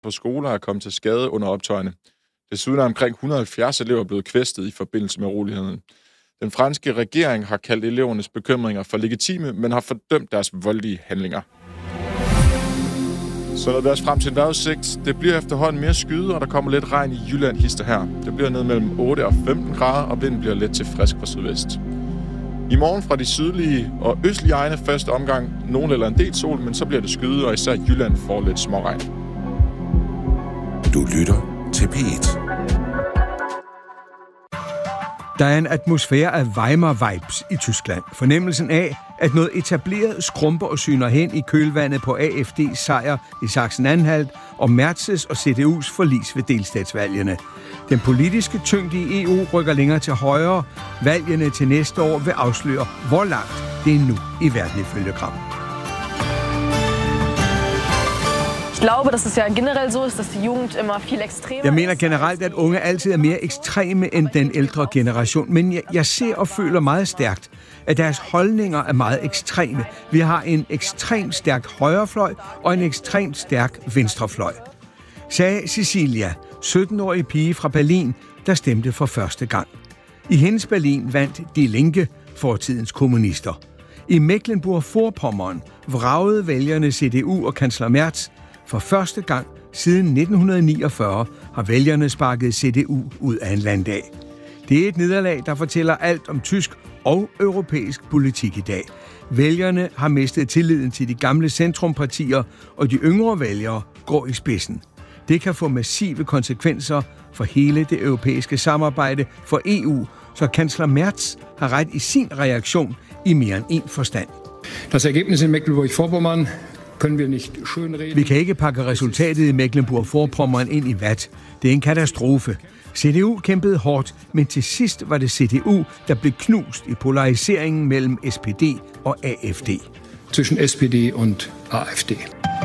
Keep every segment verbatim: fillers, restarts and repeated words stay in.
på skoler er kommet til skade under optøjerne. Desuden er omkring et hundrede og halvfjerds elever blevet kvæstet i forbindelse med uroligheden. Den franske regering har kaldt elevernes bekymringer for legitime, men har fordømt deres voldelige handlinger. Så er der også frem til en vejrudsigt. Det bliver efterhånden mere skyde, og der kommer lidt regn i Jylland hister her. Det bliver ned mellem otte og femten grader, og vinden bliver let til frisk fra sydvest. I morgen fra de sydlige og østlige egne første omgang nogen eller en del sol, men så bliver det skyde, og især Jylland får lidt småregn. Du lytter til P et. Der er en atmosfære af Weimar-vibes i Tyskland. Fornemmelsen af, at noget etableret skrumper og syner hen i kølvandet på A F D's sejr i Sachsen-Anhalt og Merz's og C D U's forlis ved delstatsvalgene. Den politiske tyngde i E U rykker længere til højre. Valgene til næste år vil afsløre, hvor langt det er nu i verden ifølge Gram. Jeg mener generelt, at unge altid er mere ekstreme end den ældre generation, men jeg, jeg ser og føler meget stærkt, at deres holdninger er meget ekstreme. Vi har en ekstremt stærk højrefløj og en ekstremt stærk venstrefløj, sagde Cecilia, sytten-årig pige fra Berlin, der stemte for første gang. I hendes Berlin vandt Die Linke, fortidens kommunister. I Mecklenburg-Vorpommern vragede vælgerne C D U og kansler Merz. For første gang siden nitten niogfyrre har vælgerne sparket C D U ud af en landdag. Det er et nederlag, der fortæller alt om tysk og europæisk politik i dag. Vælgerne har mistet tilliden til de gamle centrumpartier, og de yngre vælgere går i spidsen. Det kan få massive konsekvenser for hele det europæiske samarbejde for E U, så kansler Merz har ret i sin reaktion i mere end en forstand. Das Ergebnis in Mecklenburg-Vorpommern können wir nicht schönreden. Vi kan ikke pakke resultatet i Mecklenburg-Vorpommern ind i vat. Det er en katastrofe. C D U kæmpede hårdt, men til sidst var det C D U, der blev knust i polariseringen mellem S P D og A F D. Zwischen S P D und A F D.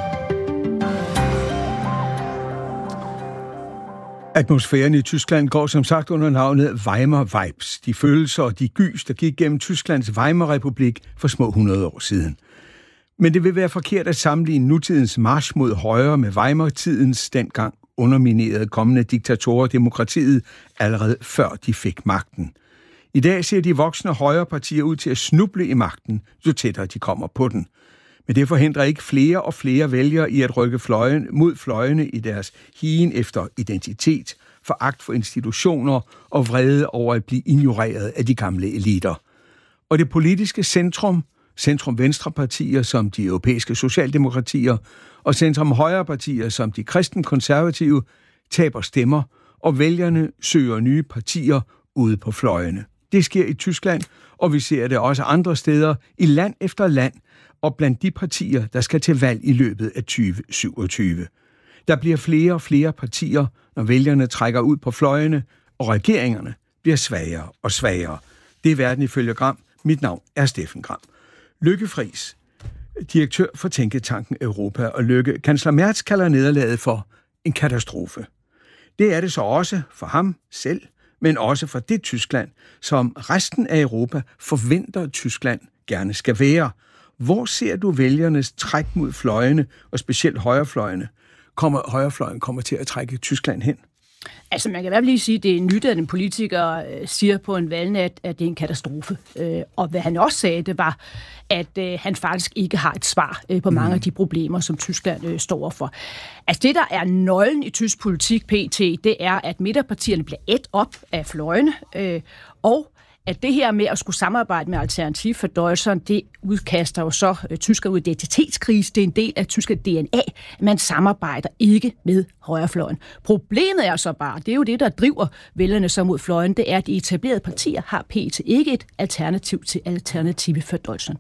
Atmosfæren i Tyskland går som sagt under navnet Weimar-vibes. De følelser og de gys, der gik gennem Tysklands Weimar-republik for små hundrede år siden. Men det vil være forkert at sammenligne nutidens march mod højre med Weimar-tidens dengang underminerede kommende diktatorer demokratiet allerede før de fik magten. I dag ser de voksne højrepartier ud til at snuble i magten, jo tættere de kommer på den. Men det forhindrer ikke flere og flere vælgere i at rykke fløjen mod fløjene i deres higen efter identitet, foragt for institutioner og vrede over at blive ignoreret af de gamle eliter. Og det politiske centrum, centrum-venstre-partier som de europæiske socialdemokratier og centrum-højre-partier som de kristen-konservative, taber stemmer, og vælgerne søger nye partier ude på fløjene. Det sker i Tyskland, og vi ser det også andre steder i land efter land, og blandt de partier, der skal til valg i løbet af tyve syvogtyve. Der bliver flere og flere partier, når vælgerne trækker ud på fløjene, og regeringerne bliver svagere og svagere. Det er verden ifølge Gram. Mit navn er Steffen Gram. Lykke Friis, direktør for Tænketanken Europa, og Lykke, kansler Merz kalder nederlaget for en katastrofe. Det er det så også for ham selv, men også for det Tyskland, som resten af Europa forventer, at Tyskland gerne skal være. Hvor ser du vælgernes træk mod fløjene, og specielt højrefløjene? Kommer højrefløjen kommer til at trække Tyskland hen? Altså, man kan i hvert fald lige sige, at det er nyt, at en politiker øh, siger på en valgnat, at det er en katastrofe. Øh, og hvad han også sagde, det var, at øh, han faktisk ikke har et svar øh, på mange mm. af de problemer, som Tyskland øh, står for. Altså, det, der er nøglen i tysk politik P T, det er, at midterpartierne bliver ædt op af fløjene, øh, og at det her med at skulle samarbejde med Alternativ for Deutschland, det udkaster jo så uh, tysker ud i identitetskrise. Det er en del af tyske D N A. Man samarbejder ikke med højrefløjen. Problemet er så bare, det er jo det, der driver vælgerne så mod fløjen, det er, at de etablerede partier har P T ikke et alternativ til Alternativ for Deutschland.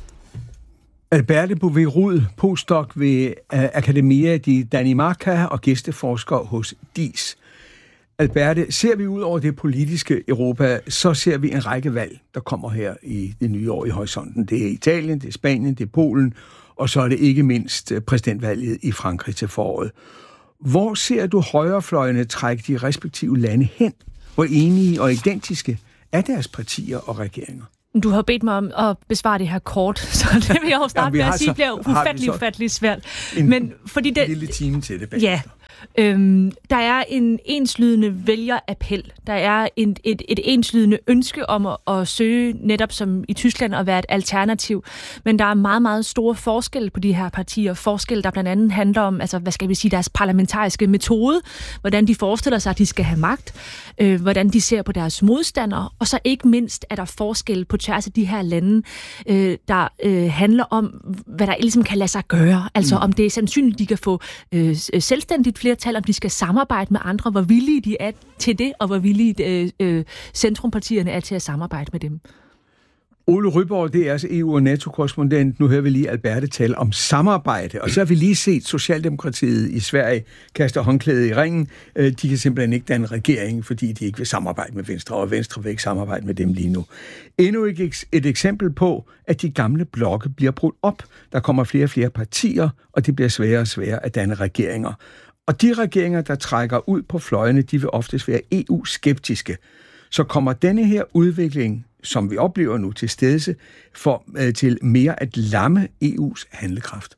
Alberte Bouvet-Rud, postdoc ved Academia di Danimarca og gæsteforsker hos D I S. Alberte, ser vi ud over det politiske Europa, så ser vi en række valg, der kommer her i det nye år i horisonten. Det er Italien, det er Spanien, det er Polen, og så er det ikke mindst præsidentvalget i Frankrig til foråret. Hvor ser du højrefløjene trække de respektive lande hen? Hvor enige og identiske er deres partier og regeringer? Du har bedt mig om at besvare det her kort, så det vil jeg jo starte ja, med at sige, bliver ufattelig, ufattelig svært. En Men fordi det, lille time til det bagefter. Ja. Øhm, der er en enslydende vælgerappel. Der er en, et, et enslydende ønske om at, at søge, netop som i Tyskland, at være et alternativ. Men der er meget, meget store forskelle på de her partier. Forskelle, der blandt andet handler om, altså, hvad skal vi sige, deres parlamentariske metode, hvordan de forestiller sig, at de skal have magt, øh, hvordan de ser på deres modstandere, og så ikke mindst er der forskel på tværs af de her lande, øh, der øh, handler om, hvad der ligesom kan lade sig gøre. Altså mm. om det er sandsynligt, de kan få øh, selvstændigt flertal, om de skal samarbejde med andre, hvor villige de er til det, og hvor villige øh, øh, centrumpartierne er til at samarbejde med dem. Ole Ryborg, det er altså E U- og NATO-korrespondent. Nu hører vi lige Alberte tale om samarbejde, og så har vi lige set Socialdemokratiet i Sverige kaste håndklædet i ringen. De kan simpelthen ikke danne regering, fordi de ikke vil samarbejde med Venstre, og Venstre vil ikke samarbejde med dem lige nu. Endnu et eksempel på, at de gamle blokke bliver brudt op. Der kommer flere og flere partier, og det bliver sværere og sværere at danne regeringer. Og de regeringer, der trækker ud på fløjene, de vil oftest være E U-skeptiske. Så kommer denne her udvikling, som vi oplever nu til stedse, for, øh, til mere at lamme E U's handlekraft?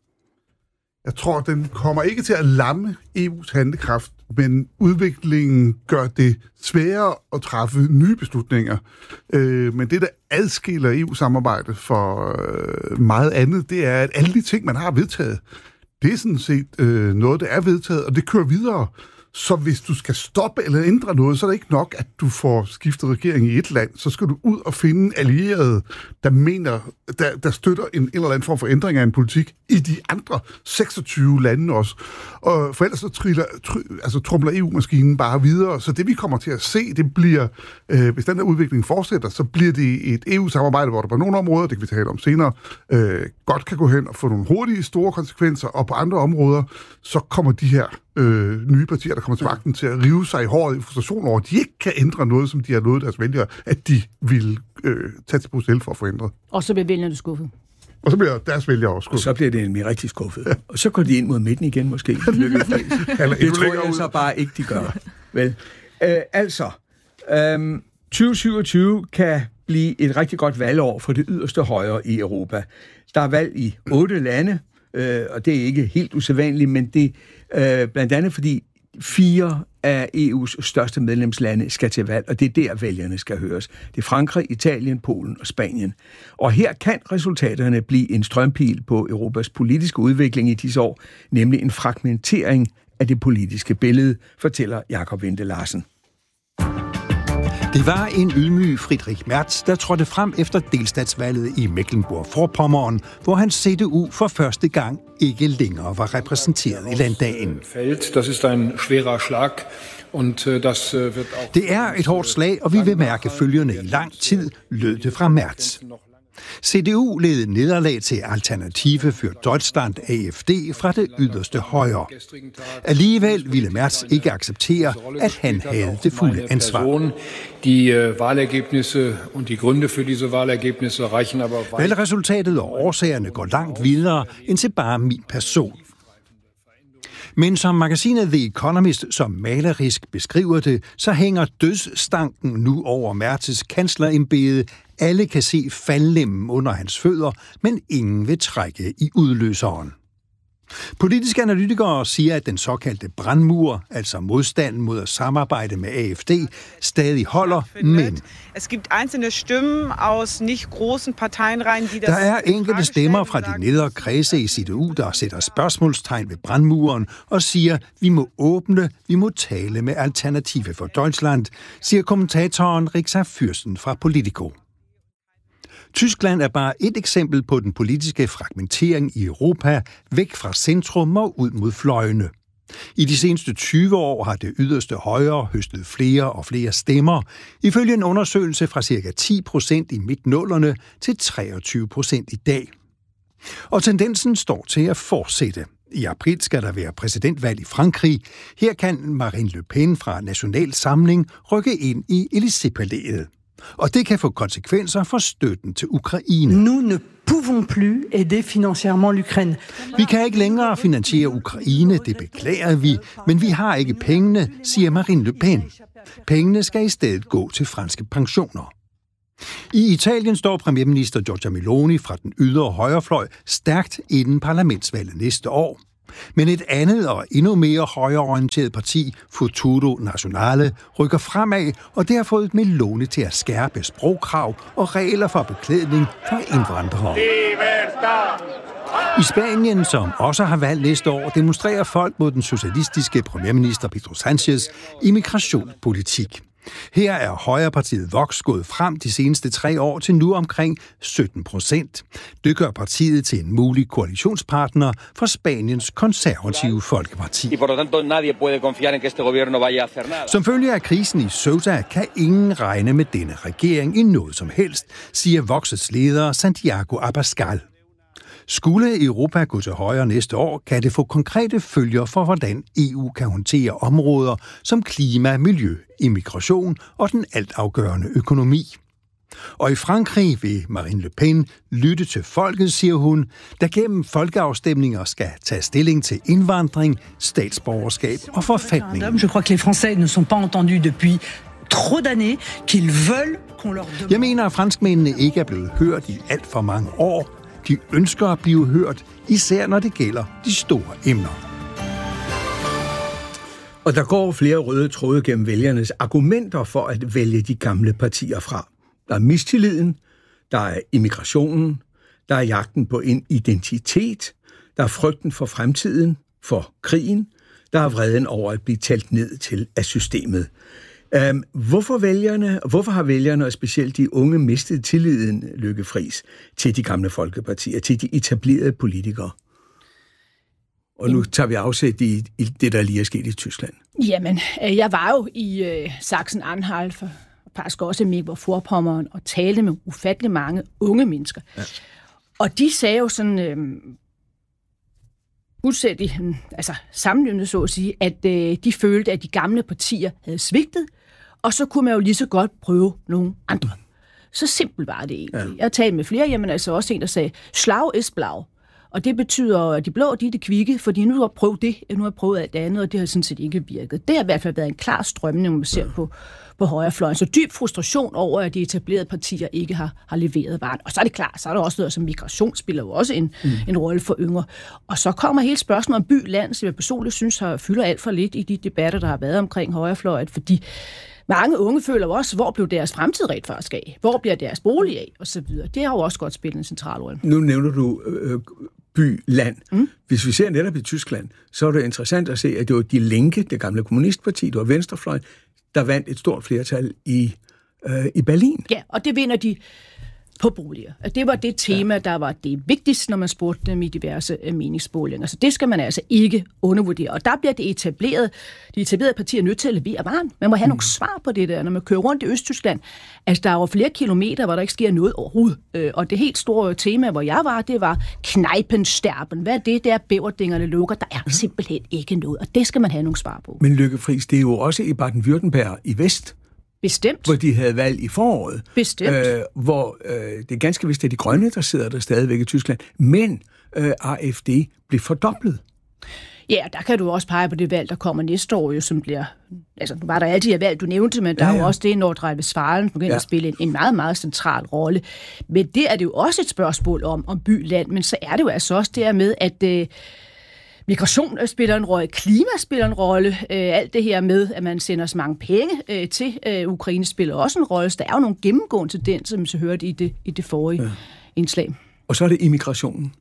Jeg tror, den kommer ikke til at lamme E U's handlekraft, men udviklingen gør det sværere at træffe nye beslutninger. Øh, men det, der adskiller E U-samarbejdet for øh, meget andet, det er, at alle de ting, man har vedtaget, det er sådan set øh, noget, der er vedtaget, og det kører videre. Så hvis du skal stoppe eller ændre noget, så er det ikke nok, at du får skiftet regering i et land. Så skal du ud og finde allierede, der mener, der, der støtter en, en eller anden form for ændring af en politik i de andre seksogtyve lande også. Og for ellers så triller, try, altså, trumler E U-maskinen bare videre. Så det vi kommer til at se, det bliver, øh, hvis den her udvikling fortsætter, så bliver det et E U-samarbejde, hvor der på nogle områder, det kan vi tale om senere, øh, godt kan gå hen og få nogle hurtige, store konsekvenser, og på andre områder, så kommer de her øh, nye partier, der kommer til magten, til at rive sig i håret i frustration over, at de ikke kan ændre noget, som de har lovet deres vælgere, at de vil øh, tage til Bruxelles for at få ændret. Og så bliver vælgerne skuffet. Og så bliver deres vælgere også skuffet. Og så bliver det en rigtig skuffet. Ja. Og så går de ind mod midten igen, måske. det tror jeg så bare ikke, de gør. Vel, øh, altså, øh, tyve syvogtyve kan blive et rigtig godt valgår for det yderste højre i Europa. Der er valg i otte lande, øh, og det er ikke helt usædvanligt, men det øh, blandt andet fordi fire af E U's største medlemslande skal til valg, og det er der, vælgerne skal høres. Det er Frankrig, Italien, Polen og Spanien. Og her kan resultaterne blive en strømpil på Europas politiske udvikling i disse år, nemlig en fragmentering af det politiske billede, fortæller Jakob Winde Larsen. Det var en ydmyg Friedrich Merz, der trådte frem efter delstatsvalget i Mecklenburg-Vorpommern, hvor hans C D U for første gang ikke længere var repræsenteret i landdagen. Det er et hårdt slag, og vi vil mærke følgerne i lang tid, lød det fra Merz. C D U led nederlag til Alternative für Deutschland A F D fra det yderste højre. Alligevel ville Merz ikke acceptere, at han havde det fulde ansvar. Die Wahlergebnisse und die Gründe für diese Wahlergebnisse reichen aber weit. Valgresultatet og årsagerne går langt videre end til bare min person. Men som magasinet The Economist som malerisk beskriver det, så hænger dødsstanken nu over Merz's kanslerembede. Alle kan se faldlemmen under hans fødder, men ingen vil trække i udløseren. Politiske analytikere siger, at den såkaldte brandmur, altså modstanden mod at samarbejde med A F D, stadig holder, men der er enkelte stemmer fra de nedre kredse i C D U, der sætter spørgsmålstegn ved brandmuren og siger, vi må åbne, vi må tale med Alternative for Deutschland, siger kommentatoren Rixa Fürsten fra Politico. Tyskland er bare et eksempel på den politiske fragmentering i Europa, væk fra centrum og ud mod fløjene. I de seneste tyve år har det yderste højre høstet flere og flere stemmer, ifølge en undersøgelse fra ca. ti procent i midt-nullerne til treogtyve procent i dag. Og tendensen står til at fortsætte. I april skal der være præsidentvalg i Frankrig. Her kan Marine Le Pen fra National Samling rykke ind i Élysée-palæet. Og det kan få konsekvenser for støtten til Ukraine. Nous ne pouvons plus aider financièrement l'Ukraine. Vi kan ikke længere finansiere Ukraine, det beklager vi, men vi har ikke pengene, siger Marine Le Pen. Pengene skal i stedet gå til franske pensioner. I Italien står premierminister Giorgia Meloni fra den ydre højrefløj stærkt inden parlamentsvalget næste år. Men et andet og endnu mere højreorienteret parti, Futuro Nazionale, rykker fremad, og det har fået Meloni til at skærpe sprogkrav og regler for beklædning for indvandrere. I Spanien, som også har valgt næste år, demonstrerer folk mod den socialistiske premierminister Pedro Sánchez immigrationspolitik. Her er højrepartiet Vox gået frem de seneste tre år til nu omkring sytten procent. Det gør partiet til en mulig koalitionspartner for Spaniens konservative folkeparti. Som følge af krisen i Ceuta kan ingen regne med denne regering i noget som helst, siger Vox's leder Santiago Abascal. Skulle Europa gå til højre næste år, kan det få konkrete følger for, hvordan E U kan håndtere områder som klima, miljø, immigration og den altafgørende økonomi. Og i Frankrig vil Marine Le Pen lytte til folket, siger hun, der gennem folkeafstemninger skal tage stilling til indvandring, statsborgerskab og forfatning. Je crois que les Français ne sont pas entendus depuis trop d'années, qu'ils veulent qu'on leur demande. Jeg mener, at franskmændene ikke er blevet hørt i alt for mange år. De ønsker at blive hørt, især når det gælder de store emner. Og der går flere røde tråde gennem vælgernes argumenter for at vælge de gamle partier fra. Der er mistilliden, der er immigrationen, der er jagten på en identitet, der er frygten for fremtiden, for krigen, der er vreden over at blive talt ned til af systemet. Um, hvorfor, vælgerne, hvorfor har vælgerne, og specielt de unge, mistet tilliden, Lykke Friis, til de gamle folkepartier, til de etablerede politikere? Og nu tager vi afsæt i, i det, der lige er sket i Tyskland. Jamen, jeg var jo i øh, Sachsen-Anhalt for faktisk også i Mecklenburg-Vorpommern og talte med ufattelig mange unge mennesker. Ja. Og de sagde jo sådan øh, udsættigt, altså sammenlignende så at sige, at øh, de følte, at de gamle partier havde svigtet, og så kunne man jo lige så godt prøve nogle andre. Så simpelt var det egentlig. Ja. Jeg talte med flere, jamen altså også en, der sagde, Schlau ist blau. Og det betyder, at de blå, de er det kvikke, fordi nu har jeg prøvet det, nu har jeg prøvet alt andet, og det har sådan set ikke virket. Det har i hvert fald været en klar strømning, når man ser på, på højrefløjen. Så dyb frustration over, at de etablerede partier ikke har, har leveret varen. Og så er det klart, så er der også noget som migration, spiller jo også en, mm. en rolle for yngre. Og så kommer hele spørgsmålet om by-land, som jeg personligt synes har fylder alt for lidt i de debatter, der har været omkring højrefløjen, fordi mange unge føler jo også, hvor blev deres fremtid rent faktisk af? Hvor bliver deres bolig af? Og så videre. Det har jo også godt spillet en central rolle. Nu nævner du øh, by, land. Mm. Hvis vi ser netop i Tyskland, så er det interessant at se, at det var De Linke, det gamle kommunistparti, det var venstrefløj, der vandt et stort flertal i, øh, i Berlin. Ja, og det vinder de på boliger. Det var det tema, der var det vigtigste, når man spurgte dem i diverse meningsmålinger. Så det skal man altså ikke undervurdere. Og der bliver det etableret, de etablerede partier nødt til at levere varen. Man må have mm. nogle svar på det der, når man kører rundt i Østtyskland. Altså, der var flere kilometer, hvor der ikke sker noget overhovedet. Og det helt store tema, hvor jeg var, det var Kneipensterben. Hvad er det, der bæverdingerne lukker? Der er simpelthen ikke noget, og det skal man have nogle svar på. Men Lykke Friis, det er jo også i Baden-Württemberg i vest. Bestemt. Hvor de havde valg i foråret. Bestemt. Øh, hvor øh, det er ganske vist, at de grønne, der sidder der stadigvæk i Tyskland. Men øh, A F D blev fordoblet. Ja, der kan du også pege på det valg, der kommer næste år, jo, som bliver... Altså, nu var der alle de her valg, du nævnte, men der ja, ja. er jo også det, når Nordrhein-Westfalen begynder ja. at spille en, en meget, meget central rolle. Men det er det jo også et spørgsmål om, om by-land, men så er det jo altså også det med, at... Øh, migration spiller en rolle, klima spiller en rolle, øh, alt det her med, at man sender så mange penge øh, til øh, Ukraine, spiller også en rolle. Så der er jo nogle gennemgående tendenser, som vi så hørte i det, i det forrige ja. indslag. Og så er det immigrationen.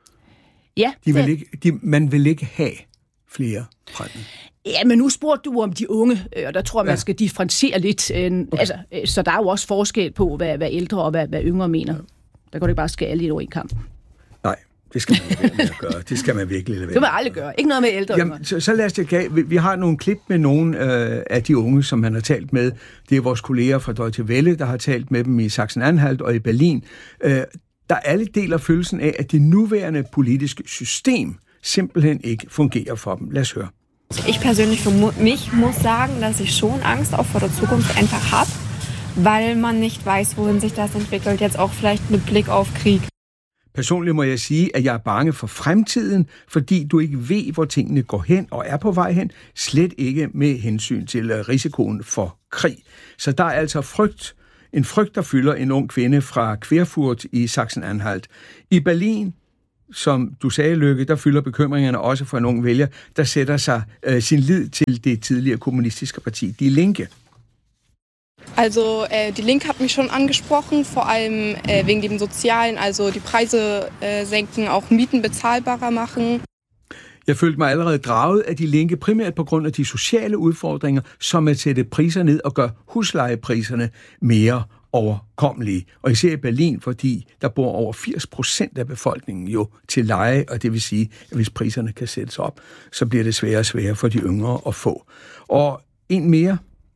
Ja. De vil ikke, de, man vil ikke have flere fremme. Ja, men nu spurgte du om de unge, og der tror jeg, man skal differentiere lidt. Øh, okay. altså, øh, så der er jo også forskel på, hvad, hvad ældre og hvad, hvad yngre mener. Ja. Der går det ikke bare skære lidt over en kamp. Nej. Det skal man lade være med at gøre. Det skal man virkelig lade være. Det må man aldrig gøre. Ikke noget med ældre. Jamen, så, så lad os det vi, vi har nogle klip med nogle øh, af de unge, som han har talt med. Det er vores kolleger fra Deutsche Welle, der har talt med dem i Sachsen-Anhalt og i Berlin. Øh, der alle deler følelsen af, at det nuværende politiske system simpelthen ikke fungerer for dem. Lad os høre. Ich persönlich für mich muss sagen, dass ich schon Angst auch vor der Zukunft einfach habe, weil man nicht weiß, wohin sich das entwickelt. Jetzt auch vielleicht mit Blick auf Krieg. Personligt må jeg sige, at jeg er bange for fremtiden, fordi du ikke ved, hvor tingene går hen og er på vej hen, slet ikke med hensyn til risikoen for krig. Så der er altså frygt En frygt, der fylder en ung kvinde fra Querfurt i Sachsen-Anhalt. I Berlin, som du sagde, Lykke, der fylder bekymringerne også for en ung vælger, der sætter sig øh, sin lid til det tidligere kommunistiske parti, Die Linke. Also äh, die Linke hat mich schon angesprochen, vor allem äh, wegen dem Sozialen, also die Preise äh, senken, auch Mieten bezahlbarer machen. Jeg følte mig allerede draget af De Linke, primært på grund af de sociale udfordringer, som at sætte priser ned og gøre huslejepriserne mere overkommelige. Og især i Berlin, fordi der bor over firs procent af befolkningen jo til leje, og det vil sige, at hvis priserne kan sættes op, så bliver det sværere og sværere for de yngre at få. Og en mere.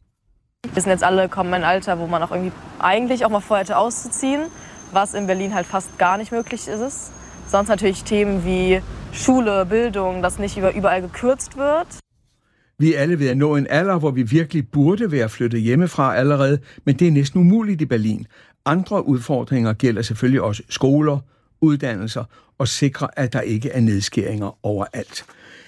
Wir sind jetzt alle kommen in ein Alter, wo man auch irgendwie eigentlich auch mal vorhätte auszuziehen, was in Berlin halt fast gar nicht möglich ist. Sonst natürlich Themen wie Schule, Bildung, dass nicht überall gekürzt wird. Vi er alle ved at nå en alder, hvor vi virkelig burde være flyttet hjemmefra allerede, men det er næsten umuligt i Berlin. Andre udfordringer gælder selvfølgelig også skoler, uddannelser og sikre, at der ikke er nedskæringer overalt.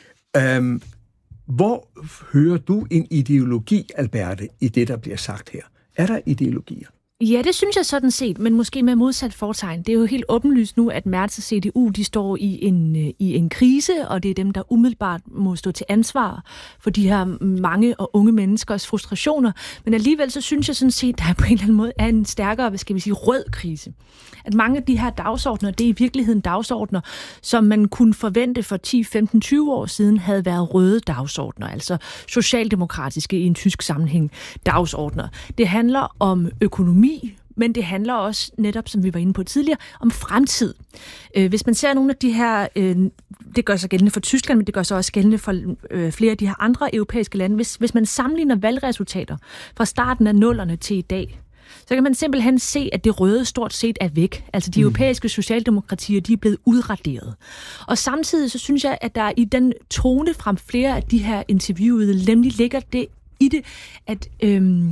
Øhm, hvor hører du en ideologi, Alberte, i det, der bliver sagt her? Er der ideologier? Ja, det synes jeg sådan set, men måske med modsat fortegn. Det er jo helt åbenlyst nu, at Merz og C D U, de står i en, i en krise, og det er dem, der umiddelbart må stå til ansvar for de her mange og unge menneskers frustrationer. Men alligevel så synes jeg sådan set, der på en eller anden måde er en stærkere, hvad skal vi sige, rød krise. At mange af de her dagsordner, det er i virkeligheden dagsordner, som man kunne forvente for ti, femten, tyve år siden havde været røde dagsordner, altså socialdemokratiske i en tysk sammenhæng dagsordner. Det handler om økonomi, men det handler også netop, som vi var inde på tidligere, om fremtid. Hvis man ser nogle af de her, det gør sig gældende for Tyskland, men det gør sig også gældende for flere af de her andre europæiske lande. Hvis, hvis man sammenligner valgresultater fra starten af nullerne til i dag, så kan man simpelthen se, at det røde stort set er væk. Altså de europæiske socialdemokratier, de er blevet udraderet. Og samtidig så synes jeg, at der i den tone fra flere af de her interviewede, nemlig ligger det i det, at øhm,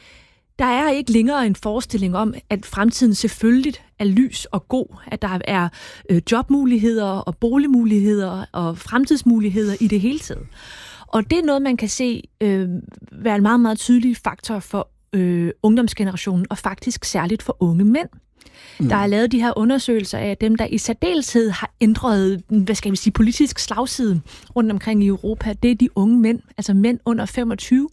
der er ikke længere en forestilling om, at fremtiden selvfølgelig er lys og god, at der er øh, jobmuligheder og boligmuligheder og fremtidsmuligheder i det hele taget. Og det er noget, man kan se øh, være en meget, meget tydelig faktor for øh, ungdomsgenerationen, og faktisk særligt for unge mænd. Mm. Der er lavet de her undersøgelser af dem, der i særdeleshed har ændret, hvad skal vi sige, politisk slagside rundt omkring i Europa. Det er de unge mænd, altså mænd under femogtyve.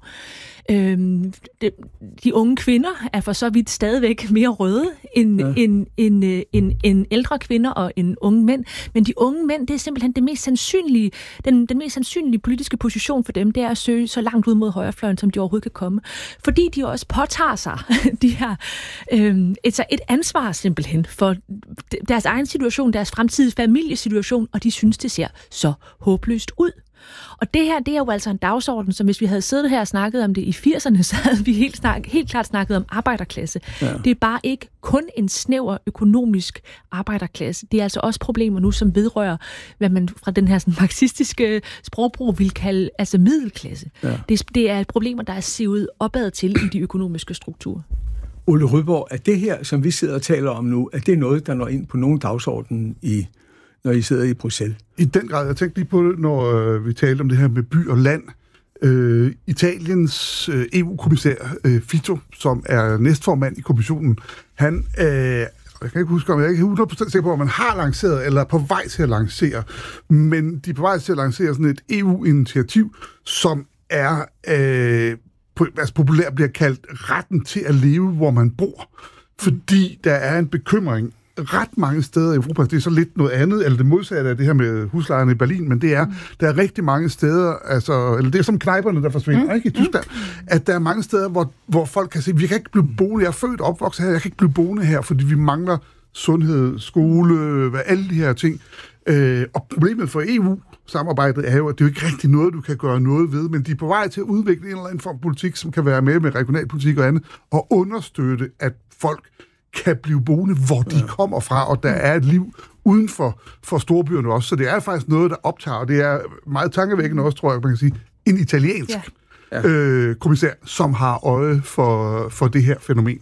Øhm, de, de unge kvinder er for så vidt stadigvæk mere røde end, ja. end, end, end, end, end ældre kvinder og end unge mænd. Men de unge mænd, det er simpelthen det mest sandsynlige, den, den mest sandsynlige politiske position for dem, det er at søge så langt ud mod højrefløjen, som de overhovedet kan komme. Fordi de også påtager sig de her, øhm, et, et ansvar simpelthen for deres egen situation, deres fremtidige familiesituation, og de synes, det ser så håbløst ud. Og det her, det er jo altså en dagsorden, som hvis vi havde siddet her og snakket om det i firserne, så havde vi helt, snak, helt klart snakket om arbejderklasse. Ja. Det er bare ikke kun en snæver økonomisk arbejderklasse. Det er altså også problemer nu, som vedrører, hvad man fra den her sådan, marxistiske sprogbrug vil kalde altså middelklasse. Ja. Det, det er problemer, der er sivet opad til i de økonomiske strukturer. Ole Rødborg, er det her, som vi sidder og taler om nu, er det noget, der når ind på nogen dagsorden i når I sidder i Bruxelles? I den grad. Jeg tænkte lige på det, når øh, vi talte om det her med by og land. Øh, Italiens øh, E U-kommissær øh, Fitto, som er næstformand i kommissionen, han, øh, jeg kan ikke huske, om jeg er ikke hundrede procent sikker på, om man har lanceret, eller er på vej til at lancere, men de er på vej til at lancere sådan et E U-initiativ, som er øh, på, altså populært bliver kaldt retten til at leve, hvor man bor. Fordi der er en bekymring ret mange steder i Europa. Det er så lidt noget andet, eller det modsatte af det her med huslejerne i Berlin, men det er, mm. der er rigtig mange steder, altså, eller det er som knejperne, der forsvinder, mm. ikke i Tyskland, mm. at der er mange steder, hvor, hvor folk kan sige, vi kan ikke blive boende, jeg er født og opvokset her, jeg kan ikke blive boende her, fordi vi mangler sundhed, skole, hvad, alle de her ting. Øh, og problemet for E U-samarbejdet er jo, at det er jo ikke rigtig noget, du kan gøre noget ved, men de er på vej til at udvikle en eller anden form for politik, som kan være med med regionalpolitik og andet, og understøtte, at folk kan blive boende, hvor de ja. kommer fra, og der er et liv uden for, for storbyerne også. Så det er faktisk noget, der optager, og det er meget tankevækkende også, tror jeg, man kan sige, en italiensk ja. øh, kommissær, som har øje for, for det her fænomen.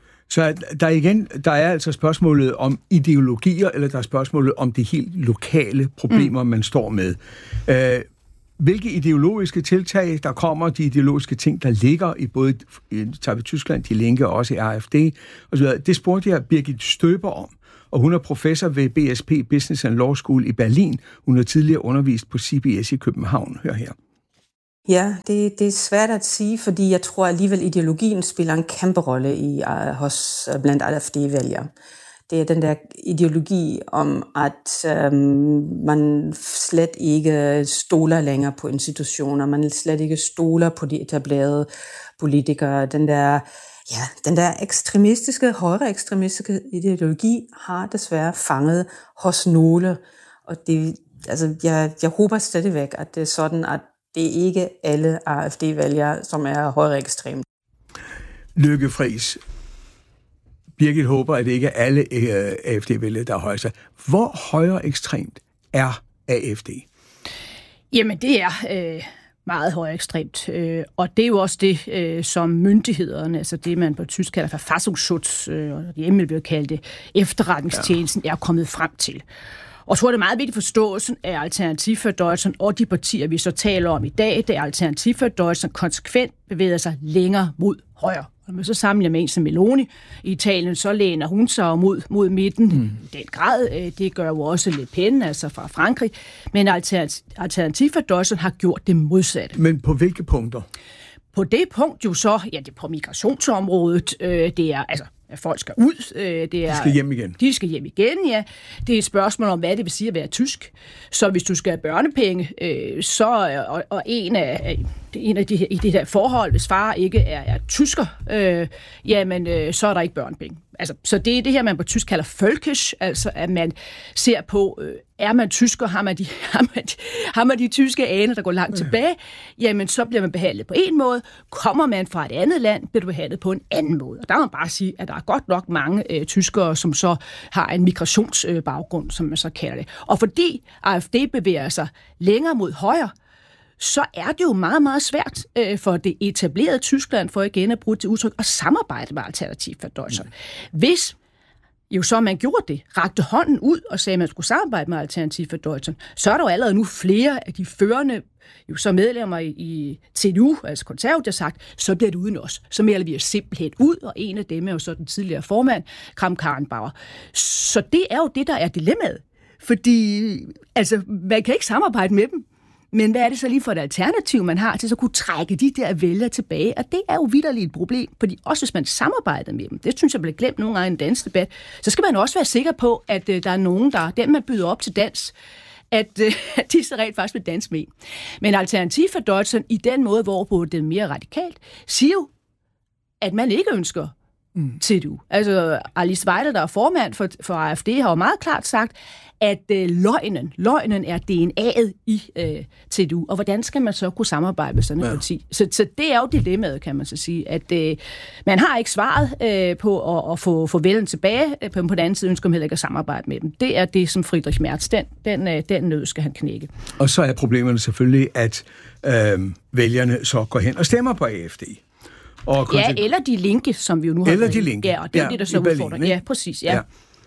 Så der er igen, der er altså spørgsmålet om ideologier, eller der er spørgsmålet om de helt lokale problemer, mm. man står med. Øh, hvilke ideologiske tiltag, der kommer, de ideologiske ting, der ligger i både tager vi Tyskland, De Linke og også i A F D, og så videre. Det spurgte jeg Birgit Støber om, og hun er professor ved B S P Business and Law School i Berlin. Hun har tidligere undervist på C B S i København. Hør her. Ja, det, det er svært at sige, fordi jeg tror alligevel, ideologien spiller en kæmpe rolle i, uh, hos uh, blandt A F D-vælgere. Det er den der ideologi om, at øhm, man slet ikke stoler længere på institutioner, man slet ikke stoler på de etablerede politikere. Den der, ja, den der ekstremistiske, højre ekstremistiske ideologi har desværre fanget hos nogle. Og det, altså, jeg, jeg håber stadigvæk, at det er sådan, at det er ikke alle A F D-vælgere, som er højre ekstreme. Lykke Friis. Birgit håber, at det ikke er alle øh, A F D-vælgere, der er højere. Hvor højere ekstremt er A F D? Jamen, det er øh, meget højere ekstremt. Øh, og det er jo også det, øh, som myndighederne, altså det, man på tysk kalder Verfassungsschutz, øh, og det hjemme bliver kaldt det, efterretningstjenesten, ja. er kommet frem til. Og jeg tror, det er meget vigtigt forståelsen af Alternativ für Deutschland og de partier, vi så taler om i dag. Det er Alternativ für Deutschland konsekvent bevæger sig længere mod højre. Når man så sammenligner med en som Meloni i Italien, så læner hun sig mod, mod midten mm. i den grad. Det gør jo også Le Pen, altså fra Frankrig. Men Alternativ for Deutschland har gjort det modsatte. Men på hvilke punkter? På det punkt jo så, ja, det er på migrationsområdet, øh, det er altså at folk skal ud. Øh, det er, de skal hjem igen. De skal hjem igen, ja. Det er et spørgsmål om, hvad det vil sige at være tysk. Så hvis du skal have børnepenge, øh, så og, og en af, en af de, i det her forhold, hvis far ikke er, er tysker, øh, jamen øh, så er der ikke børnepenge. Altså, så det er det her, man på tysk kalder völkisch, altså at man ser på, øh, er man tysker, har man, de, har, man de, har man de tyske aner, der går langt tilbage, jamen så bliver man behandlet på en måde. Kommer man fra et andet land, bliver du behandlet på en anden måde. Og der må man bare sige, at der er godt nok mange øh, tyskere, som så har en migrationsbaggrund, øh, som man så kalder det. Og fordi A F D bevæger sig længere mod højre, så er det jo meget, meget svært øh, for det etablerede Tyskland, for igen at bruge det udtryk, at samarbejde med Alternativ for Deutschland. Mm. Hvis jo så man gjorde det, rakte hånden ud og sagde, at man skulle samarbejde med Alternativ for Deutschland, så er der jo allerede nu flere af de førende jo så medlemmer i, i C D U, altså konservativt, der har sagt, så bliver det uden os. Så melder vi os simpelthen ud, og en af dem er jo så den tidligere formand, Kramp-Karrenbauer. Så det er jo det, der er dilemmaet. Fordi altså, man kan ikke samarbejde med dem. Men hvad er det så lige for et alternativ, man har til så kunne trække de der vælgere tilbage? Og det er jo vitterligt et problem, fordi også hvis man samarbejder med dem, det synes jeg bliver glemt nogle gange i en dansk debat, så skal man også være sikker på, at øh, der er nogen, der den man byder op til dans, at, øh, at de så rent faktisk vil danse med. Men Alternativ for Deutschland, i den måde, hvorpå det er mere radikalt, siger jo, at man ikke ønsker mm. C D U. Altså Alice Weidel, der er formand for, for A F D, har jo meget klart sagt, at øh, løgnen, løgnen er D N A'et i øh, C D U, og hvordan skal man så kunne samarbejde med sådan et ja. parti? Så, så det er jo dilemmaet, kan man så sige, at øh, man har ikke svaret øh, på at, at få, få vælden tilbage, øh, på den anden side ønsker man heller ikke at samarbejde med dem. Det er det, som Friedrich Merz, den, den, øh, den nød skal han knække. Og så er problemerne selvfølgelig, at øh, vælgerne så går hen og stemmer på A F D. Og ja, eller de linke, som vi jo nu har. Eller de linke. Ja, og det er ja, det, der så udfordrer. Ja, præcis, ja. ja.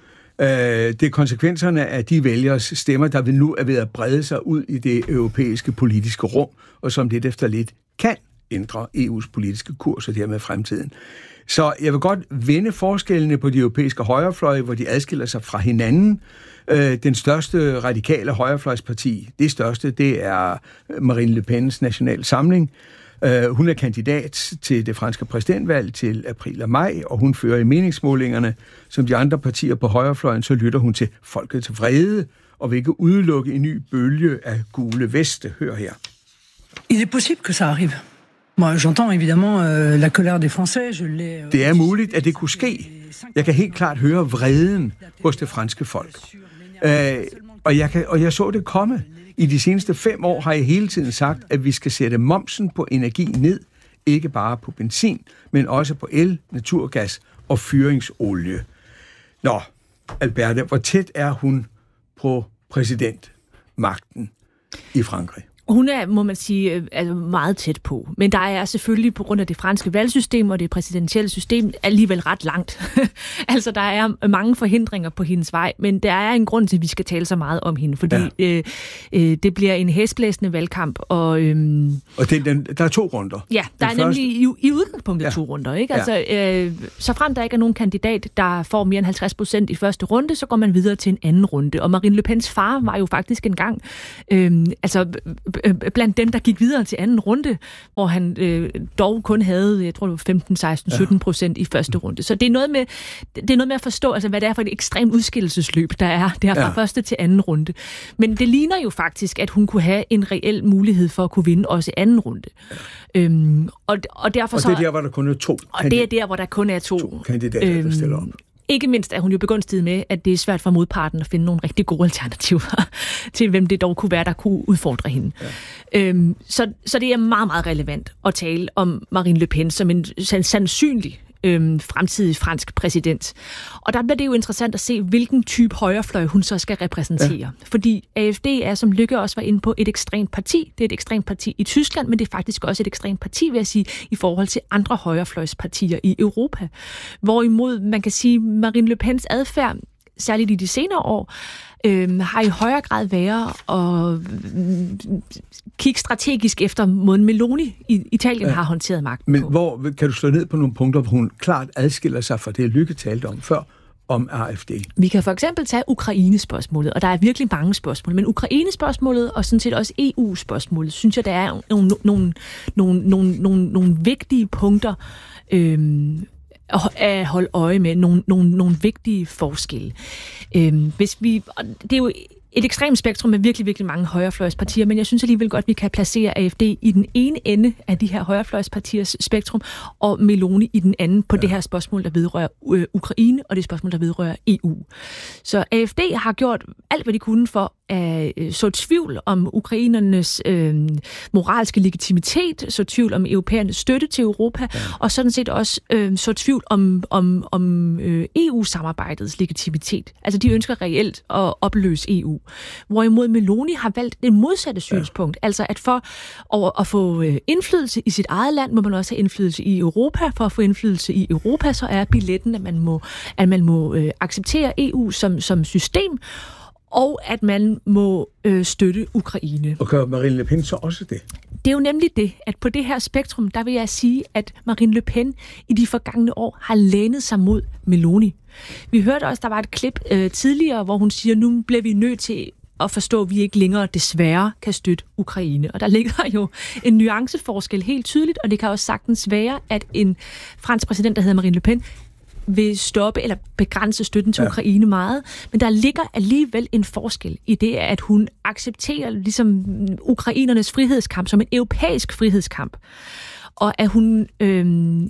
Det er konsekvenserne af de vælgers stemmer, der vil nu er ved at brede sig ud i det europæiske politiske rum, og som lidt efter lidt kan ændre E U's politiske kurs og dermed fremtiden. Så jeg vil godt vende forskellene på de europæiske højrefløje, hvor de adskiller sig fra hinanden. Den største radikale højrefløjsparti, det største, det er Marine Le Pens National Samling. Hun er kandidat til det franske præsidentvalg til april og maj, og hun fører i meningsmålingerne, som de andre partier på højrefløjen, så lytter hun til folkets vrede, og vil ikke udelukke en ny bølge af gule veste. Hør her. Il est possible que ça arrive. Moi, j'entends évidemment euh, la colère des Français. Je l'ai. Det er muligt, at det kunne ske. Jeg kan helt klart høre vreden hos det franske folk. Øh, og, jeg kan, og jeg så det komme. I de seneste fem år har jeg hele tiden sagt, at vi skal sætte momsen på energi ned, ikke bare på benzin, men også på el, naturgas og fyringsolie. Nå, Alberte, hvor tæt er hun på præsidentmagten i Frankrig? Hun er, må man sige, altså meget tæt på. Men der er selvfølgelig på grund af det franske valgsystem og det præsidentielle system alligevel ret langt. Altså, der er mange forhindringer på hendes vej, men der er en grund til, at vi skal tale så meget om hende, fordi ja. øh, øh, det bliver en hæsblæsende valgkamp. Og, øhm, og det, den, der er to runder. Ja, der den er første... nemlig i, i udgangspunktet ja. to runder. Ikke? Altså, øh, så frem der ikke er nogen kandidat, der får mere end halvtreds procent i første runde, så går man videre til en anden runde. Og Marine Le Pens far var jo faktisk engang øh, altså, blandt dem, der gik videre til anden runde, hvor han øh, dog kun havde, jeg tror det var femten, seksten, sytten procent i første runde. Så det er noget med, det er noget med at forstå, altså, hvad det er for et ekstremt udskillelsesløb, der er der fra ja. første til anden runde. Men det ligner jo faktisk, at hun kunne have en reel mulighed for at kunne vinde også anden runde. Ja. Øhm, og, og, derfor og det er der, hvor der kun er to. Og det er der, hvor der kun er to, to kandidater, øhm, der stiller op. Ikke mindst er hun jo begunstiget med, at det er svært for modparten at finde nogle rigtig gode alternativer til, hvem det dog kunne være, der kunne udfordre hende. Ja. Øhm, så, så det er meget, meget relevant at tale om Marine Le Pen som en sandsynlig øhm, fremtidig fransk præsident. Og der bliver det jo interessant at se, hvilken type højrefløj hun så skal repræsentere. Ja. Fordi A F D er, som Lykke også var inde på, et ekstremt parti. Det er et ekstremt parti i Tyskland, men det er faktisk også et ekstremt parti, vil jeg sige, i forhold til andre højrefløjspartier i Europa. Hvorimod man kan sige, Marine Le Pens adfærd, særligt i de senere år, øh, har i højere grad været at kigge strategisk efter måden Meloni i Italien ja. har håndteret magten Men på. hvor kan du slå ned på nogle punkter, hvor hun klart adskiller sig fra det, Lykke talte om før, om A F D? Vi kan for eksempel tage Ukraine-spørgsmålet, og der er virkelig mange spørgsmål, men Ukraine-spørgsmålet og sådan set også E U-spørgsmålet, synes jeg, der er nogle, nogle, nogle, nogle, nogle, nogle vigtige punkter, øh, at holde øje med, nogle, nogle, nogle vigtige forskelle. Øhm, hvis vi, det er jo et ekstremt spektrum med virkelig, virkelig mange højrefløjspartier, men jeg synes alligevel godt, at vi kan placere A F D i den ene ende af de her højrefløjspartiers spektrum, og Meloni i den anden på ja. det her spørgsmål, der vedrører øh, Ukraine, og det spørgsmål, der vedrører E U. Så A F D har gjort alt, hvad de kunne for at øh, så tvivl om ukrainernes øh, moralske legitimitet, så tvivl om europæernes støtte til Europa, ja. og sådan set også øh, så tvivl om, om, om øh, E U-samarbejdets legitimitet. Altså, de ønsker reelt at opløse E U. Hvorimod Meloni har valgt det modsatte synspunkt, ja. altså at for at, at få indflydelse i sit eget land, må man også have indflydelse i Europa. For at få indflydelse i Europa, så er billetten, at man må, at man må øh, acceptere E U som, som system, og at man må øh, støtte Ukraine. Og gør Marine Le Pen så også det? Det er jo nemlig det, at på det her spektrum, der vil jeg sige, at Marine Le Pen i de forgangne år har lænet sig mod Meloni. Vi hørte også, der var et klip øh, tidligere, hvor hun siger, nu bliver vi nødt til at forstå, at vi ikke længere desværre kan støtte Ukraine. Og der ligger jo en nuanceforskel helt tydeligt, og det kan også sagtens være, at en fransk præsident, der hedder Marine Le Pen, vil stoppe eller begrænse støtten til ja. Ukraine meget, men der ligger alligevel en forskel i det, at hun accepterer ligesom ukrainernes frihedskamp som en europæisk frihedskamp, og at hun øhm,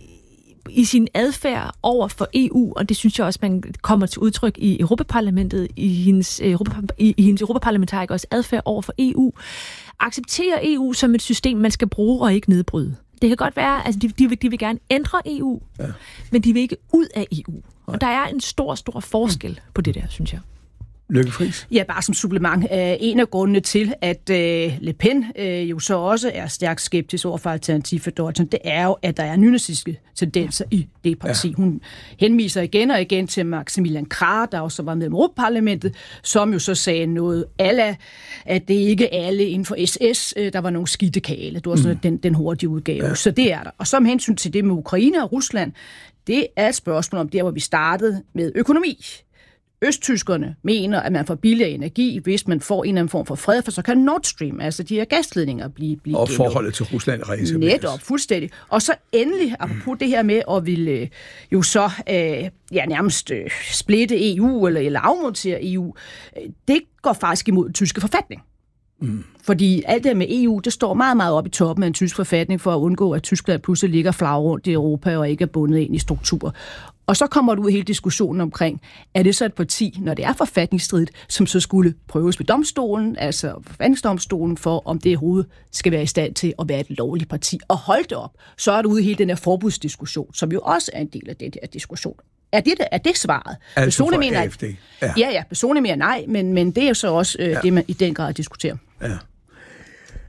i sin adfærd over for E U, og det synes jeg også, man kommer til udtryk i Europaparlamentet, i hendes, Europa, i, i hendes europaparlamentarikers adfærd over for E U, accepterer E U som et system, man skal bruge og ikke nedbryde. Det kan godt være, altså de, de, vil, de vil gerne ændre E U, ja. men de vil ikke ud af E U. Og der er en stor, stor forskel på det der, synes jeg. Lykke Friis? Ja, bare som supplement. En af grundene til, at Le Pen jo så også er stærkt skeptisk over for Alternativ for Deutschland, det er jo, at der er nynazistiske tendenser i det parti. Ja. Hun henviser igen og igen til Maximilian Krah, der også var med i Europaparlamentet, som jo så sagde noget alla, at det ikke alle inden for S S, der var nogle skidtekale. Det var sådan mm. den, den hurtige udgave. Ja. Så det er der. Og som hensyn til det med Ukraine og Rusland, det er et spørgsmål om der, hvor vi startede med økonomi. Østtyskerne mener, at man får billigere energi, hvis man får en eller anden form for fred, for så kan Nord Stream, altså de her gasledninger, blive... blive og forholdet til Rusland rejser. Netop, fuldstændig. Og så endelig, apropos det her med at ville jo så øh, ja, nærmest øh, splitte E U, eller, eller afmontere E U, øh, det går faktisk imod den tyske forfatning. Mm. Fordi alt det med E U, det står meget, meget op i toppen af en tysk forfatning, for at undgå, at Tyskland pludselig ligger flag rundt i Europa og ikke er bundet ind i strukturer. Og så kommer du ud hele diskussionen omkring, er det så et parti, når det er forfatningsstridigt, som så skulle prøves ved domstolen, altså forfatningsdomstolen, for om det overhovedet skal være i stand til at være et lovligt parti. Og hold det op, så er du ude i hele den her forbudsdiskussion, som jo også er en del af det her diskussion. Er det, er det svaret? Altså for mener, A F D? Ja, ja, ja personligt mener nej, men, men det er jo så også øh, ja. det, man i den grad diskuterer. Ja.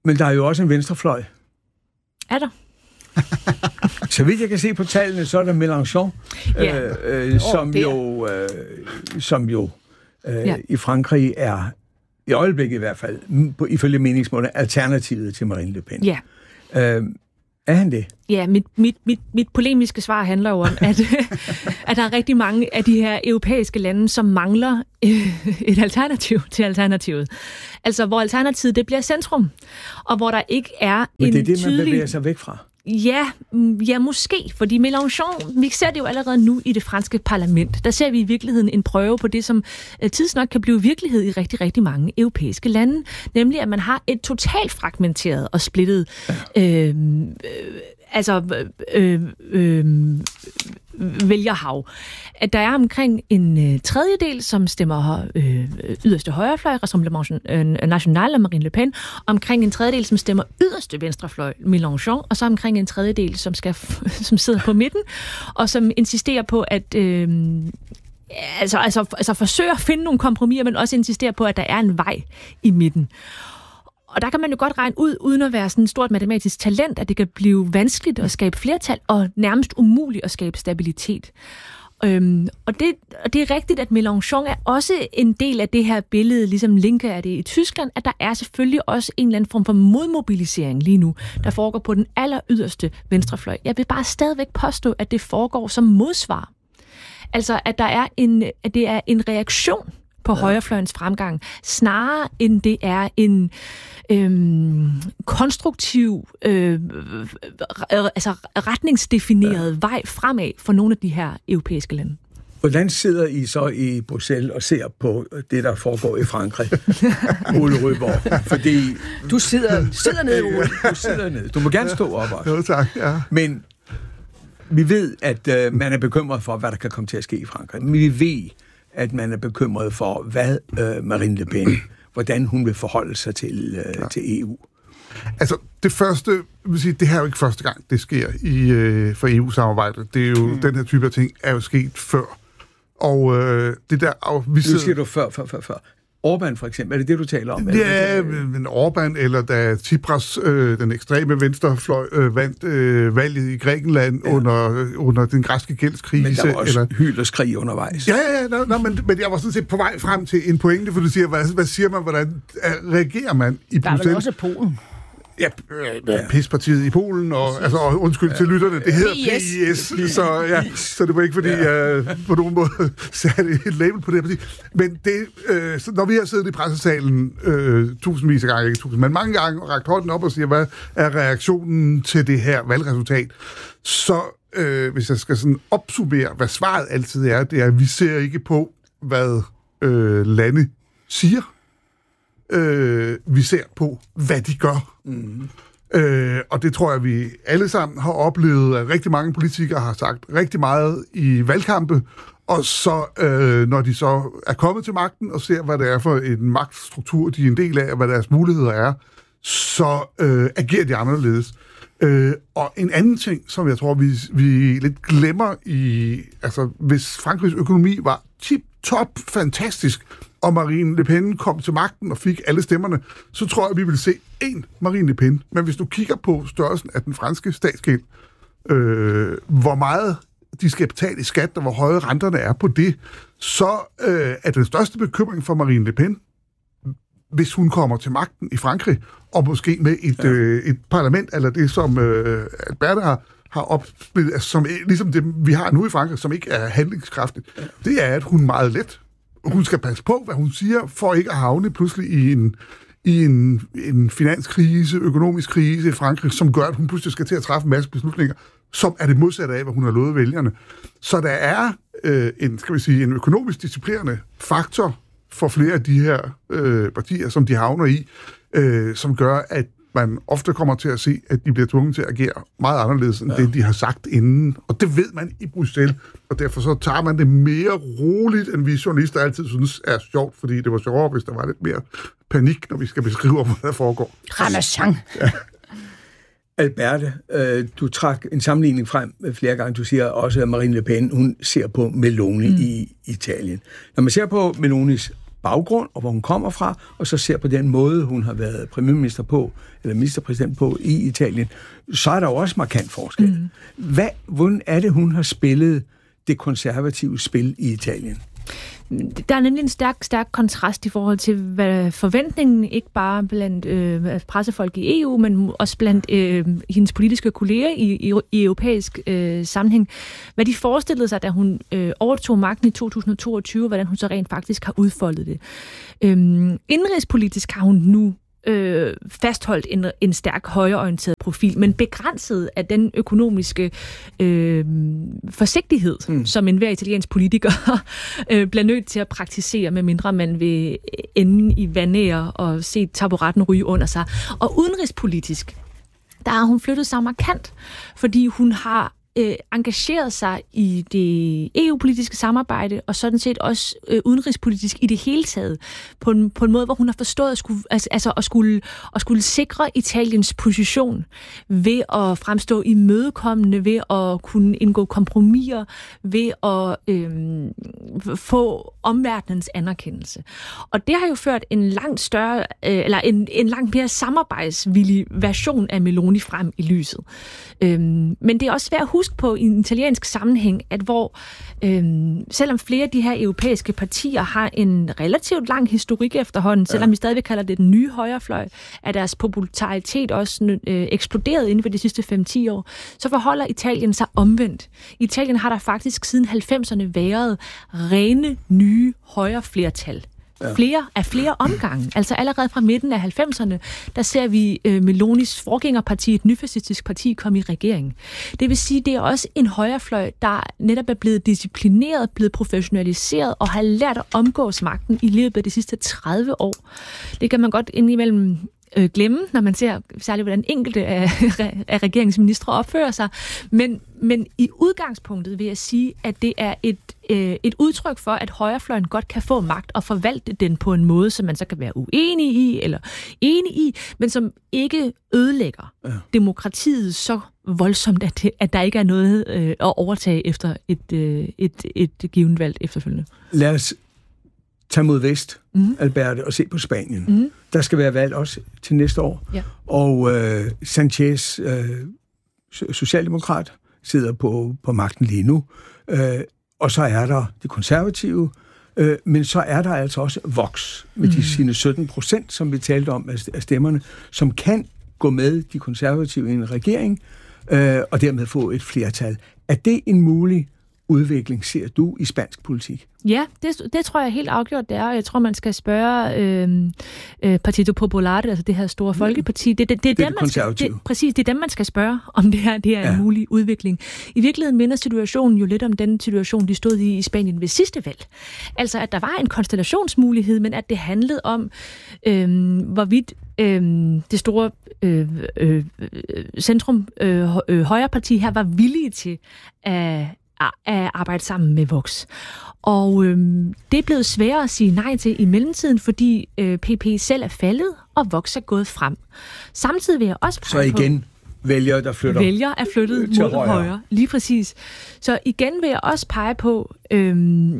Men der er jo også en venstrefløj. Er der? Så vidt jeg kan se på tallene, så er der Mélenchon, ja. øh, øh, som, jo, øh, som jo øh, ja. i Frankrig er, i øjeblikket i hvert fald, på, ifølge meningsmåler, alternativet til Marine Le Pen. Ja. Øh, er han det? Ja, mit, mit, mit, mit polemiske svar handler jo om, at, at der er rigtig mange af de her europæiske lande, som mangler et alternativ til alternativet. Altså, hvor alternativet det bliver centrum, og hvor der ikke er Men en det er det, man tydelig... bevæger sig væk fra. Ja, ja, måske, fordi Mélenchon, vi ser det jo allerede nu i det franske parlament. Der ser vi i virkeligheden en prøve på det, som tidsnok kan blive virkelighed i rigtig, rigtig mange europæiske lande. Nemlig, at man har et totalt fragmenteret og splittet ja. øh, øh, altså øh, øh, vælgerhav. At der er omkring en øh, tredjedel, som stemmer øh, yderste højrefløj, Rassemblement National og Marine Le Pen, omkring en tredjedel, som stemmer yderste venstrefløj, Mélenchon, og så omkring en tredjedel, som, skal, som sidder på midten, og som insisterer på, at øh, altså, altså, altså forsøger at finde nogle kompromiser, men også insisterer på, at der er en vej i midten. Og der kan man jo godt regne ud, uden at være sådan et stort matematisk talent, at det kan blive vanskeligt at skabe flertal, og nærmest umuligt at skabe stabilitet. Øhm, og, det, og det er rigtigt, at Mélenchon er også en del af det her billede, ligesom Linke er det i Tyskland, at der er selvfølgelig også en eller anden form for modmobilisering lige nu, der foregår på den aller yderste venstrefløj. Jeg vil bare stadigvæk påstå, at det foregår som modsvar. Altså, at, der er en, at det er en reaktion på ja. højrefløjens fremgang, snarere end det er en øhm, konstruktiv, øh, altså retningsdefineret ja. vej fremad for nogle af de her europæiske lande. Hvordan sidder I så i Bruxelles og ser på det, der foregår i Frankrig? Ole Rødborg, fordi... Du sidder, sidder nede, Ole. Du sidder nede. Du må gerne stå op også. Jo, tak, ja. Men vi ved, at øh, man er bekymret for, hvad der kan komme til at ske i Frankrig. Men vi ved, at man er bekymret for, hvad øh, Marine Le Pen, hvordan hun vil forholde sig til, øh, ja. til E U. Altså, det første, vil sige, det her er jo ikke første gang, det sker i, øh, for E U-samarbejdet. Det er jo, mm. den her type af ting er jo sket før. Og øh, det der... Og vi sidder... Nu siger du før, før, før, før. Orbán for eksempel, er det det, du taler om? Ja, men Orbán, eller da Tsipras, øh, den ekstreme venstrefløj, øh, vandt øh, valget i Grækenland ja. under, under den græske gældskrise. Men der var også eller... hylerskrig undervejs. Ja, ja, ja no, no, men, men jeg var sådan set på vej frem til en pointe, for du siger, hvad, hvad siger man, hvordan reagerer man i Bruxelles? Der er vel også Polen. Ja, ja. PIS-partiet i Polen, og, altså, og undskyld ja. til lytterne, det hedder P I S, så, ja, så det var ikke fordi, ja. jeg på nogen måde satte et label på det her parti. Men det, øh, så når vi har siddet i pressesalen øh, tusindvis af gange, ikke tusind, men mange gange, og rakt hånden op og siger, hvad er reaktionen til det her valgresultat, så øh, hvis jeg skal sådan opsummere, hvad svaret altid er, det er, at vi ser ikke på, hvad øh, lande siger. Øh, vi ser på, hvad de gør. Mm. Øh, og det tror jeg, vi alle sammen har oplevet, at rigtig mange politikere har sagt rigtig meget i valgkampe, og så, øh, når de så er kommet til magten og ser, hvad det er for en magtstruktur, de er en del af, og hvad deres muligheder er, så øh, agerer de anderledes. Øh, og en anden ting, som jeg tror, vi, vi lidt glemmer i... Altså, hvis Frankrigs økonomi var tip-top fantastisk, og Marine Le Pen kom til magten og fik alle stemmerne, så tror jeg, vi vil se én Marine Le Pen. Men hvis du kigger på størrelsen af den franske statsgæld, øh, hvor meget de skal betale i skat, og hvor høje renterne er på det, så øh, er den største bekymring for Marine Le Pen, hvis hun kommer til magten i Frankrig, og måske med et, ja. øh, et parlament, eller det, som øh, Albert har, har opspillet, altså, som, ligesom det, vi har nu i Frankrig, som ikke er handlingskraftigt, ja. det er, at hun meget let hun skal passe på, hvad hun siger, for ikke at havne pludselig i en, i en, en finanskrise, økonomisk krise i Frankrig, som gør, at hun pludselig skal til at træffe en masse beslutninger, som er det modsatte af, hvad hun har lovet vælgerne. Så der er øh, en, skal vi sige, en økonomisk disciplinerende faktor for flere af de her øh, partier, som de havner i, øh, som gør, at man ofte kommer til at se, at de bliver tvunget til at agere meget anderledes, end ja. det, de har sagt inden. Og det ved man i Bruxelles, og derfor så tager man det mere roligt, end vi journalister altid synes er sjovt, fordi det var sjovere, hvis der var lidt mere panik, når vi skal beskrive, hvad der foregår. Ramachan. Ja. Alberte, øh, du trak en sammenligning frem flere gange. Du siger også, at Marine Le Pen, hun ser på Meloni mm. i Italien. Når man ser på Melonis baggrund, og hvor hun kommer fra, og så ser på den måde, hun har været premierminister på, eller ministerpræsident på i Italien, så er der jo også markant forskel. Mm. Hvad, hvordan er det, hun har spillet det konservative spil i Italien? Der er nemlig en stærk, stærk kontrast i forhold til, hvad forventningen ikke bare blandt øh, pressefolk i E U, men også blandt øh, hendes politiske kolleger i, i, i europæisk øh, sammenhæng. Hvad de forestillede sig, da hun øh, overtog magten i to tusind og toogtyve, hvordan hun så rent faktisk har udfoldet det. Øhm, indrigspolitisk har hun nu øh, fastholdt en, en stærk højreorienteret profil, men begrænset af den økonomiske øh, forsigtighed, mm. som enhver italiensk politiker øh, bliver nødt til at praktisere, medmindre man vil ende i vanære og se taburetten ryge under sig. Og udenrigspolitisk, der har hun flyttet sig markant, fordi hun har Øh, engageret sig i det E U-politiske samarbejde, og sådan set også øh, udenrigspolitisk i det hele taget, på en, på en måde, hvor hun har forstået at skulle, altså, at skulle, at skulle sikre Italiens position ved at fremstå imødekommende, ved at kunne indgå kompromiser, ved at øh, få omverdenens anerkendelse. Og det har jo ført en langt større, øh, eller en, en langt mere samarbejdsvillig version af Meloni frem i lyset. Øh, men det er også svært at huske på i en italiensk sammenhæng, at hvor øhm, selvom flere af de her europæiske partier har en relativt lang historik efterhånden, selvom ja. vi stadigvæk kalder det den nye højrefløj, er deres popularitet også øh, eksploderet inden for de sidste fem til ti år, så forholder Italien sig omvendt. I Italien har der faktisk siden halvfemserne været rene nye højreflertal. Ja. Flere af flere omgange. Altså allerede fra midten af halvfemserne, der ser vi øh, Melonis forgængerparti, et nyfascistisk parti, komme i regering. Det vil sige, det er også en højrefløj, der netop er blevet disciplineret, blevet professionaliseret og har lært at omgås magten i løbet af de sidste tredive år. Det kan man godt indimellem øh, glemme, når man ser særligt, hvordan enkelte af, af regeringsministre opfører sig. Men, men i udgangspunktet vil jeg sige, at det er et, øh, et udtryk for, at højrefløjen godt kan få magt og forvalte den på en måde, som man så kan være uenig i eller enig i, men som ikke ødelægger ja. demokratiet så voldsomt, at, det, at der ikke er noget øh, at overtage efter et, øh, et, et, et givet valg efterfølgende. Lad os tage mod vest, mm. Alberte, og se på Spanien. Mm. Der skal være valg også til næste år. Ja. Og øh, Sanchez, øh, socialdemokrat, sidder på, på magten lige nu. Øh, og så er der de konservative, øh, men så er der altså også Vox, med mm. de sine sytten procent, som vi talte om af stemmerne, som kan gå med de konservative i en regering, øh, og dermed få et flertal. Er det en mulig udvikling, ser du, i spansk politik? Ja, det, det tror jeg helt afgjort, det er. Jeg tror, man skal spørge øh, øh, Partido Popular, altså det her store folkeparti. Det, det, det, det, det er dem, det konservative. Man skal, det, præcis, det er dem, man skal spørge, om det her det er ja. en mulig udvikling. I virkeligheden minder situationen jo lidt om den situation, de stod i i Spanien ved sidste valg. Altså, at der var en konstellationsmulighed, men at det handlede om, øh, hvorvidt øh, det store øh, øh, centrum øh, øh, højreparti her var villige til at at arbejde sammen med Vox. Og øhm, det er blevet sværere at sige nej til i mellemtiden, fordi øh, P P selv er faldet, og Vox er gået frem. Samtidig vil jeg også pege Så igen på, vælgere, der flytter vælgere er flyttet mod højre. højre. Lige præcis. Så igen vil jeg også pege på, øhm,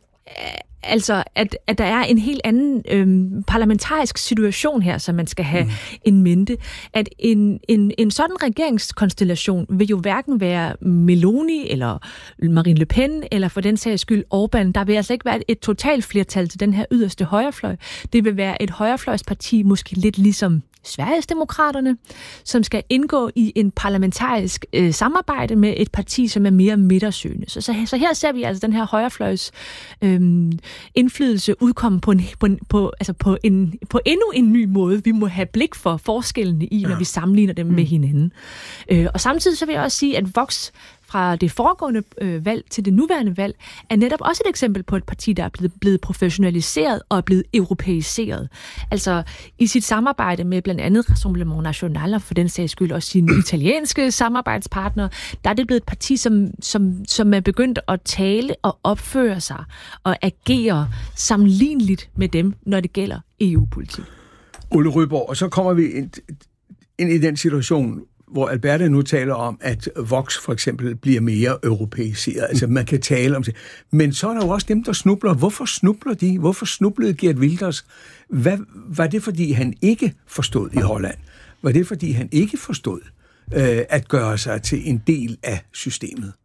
altså, at, at der er en helt anden øhm, parlamentarisk situation her, som man skal have mm. en mente. At en, en, en sådan regeringskonstellation vil jo hverken være Meloni eller Marine Le Pen, eller for den sags skyld Orbán. Der vil altså ikke være et totalt flertal til den her yderste højrefløj. Det vil være et højrefløjsparti, måske lidt ligesom Sverigesdemokraterne, som skal indgå i en parlamentarisk øh, samarbejde med et parti, som er mere midtersøgende. Så, så, så her ser vi altså den her højrefløjs øh, indflydelse udkomme på, en, på, en, på, altså på, en, på endnu en ny måde. Vi må have blik for forskellene i, når ja. vi sammenligner dem mm. med hinanden. Øh, og samtidig så vil jeg også sige, at Vox fra det foregående øh, valg til det nuværende valg, er netop også et eksempel på et parti, der er blevet, blevet professionaliseret og er blevet europæiseret. Altså i sit samarbejde med blandt andet Rassemblement National og for den sags skyld også sine italienske samarbejdspartnere, der er det blevet et parti, som, som, som er begyndt at tale og opføre sig og agere sammenligneligt med dem, når det gælder E U-politik. Ole Rødborg, og så kommer vi ind, ind i den situation, hvor Alberta nu taler om, at Vox for eksempel bliver mere europæiseret. Altså, man kan tale om det. Men så er der jo også dem, der snubler. Hvorfor snubler de? Hvorfor snublede Geert Wilders? Hvad, var det, fordi han ikke forstod i Holland? Var det, fordi han ikke forstod øh, at gøre sig til en del af systemet?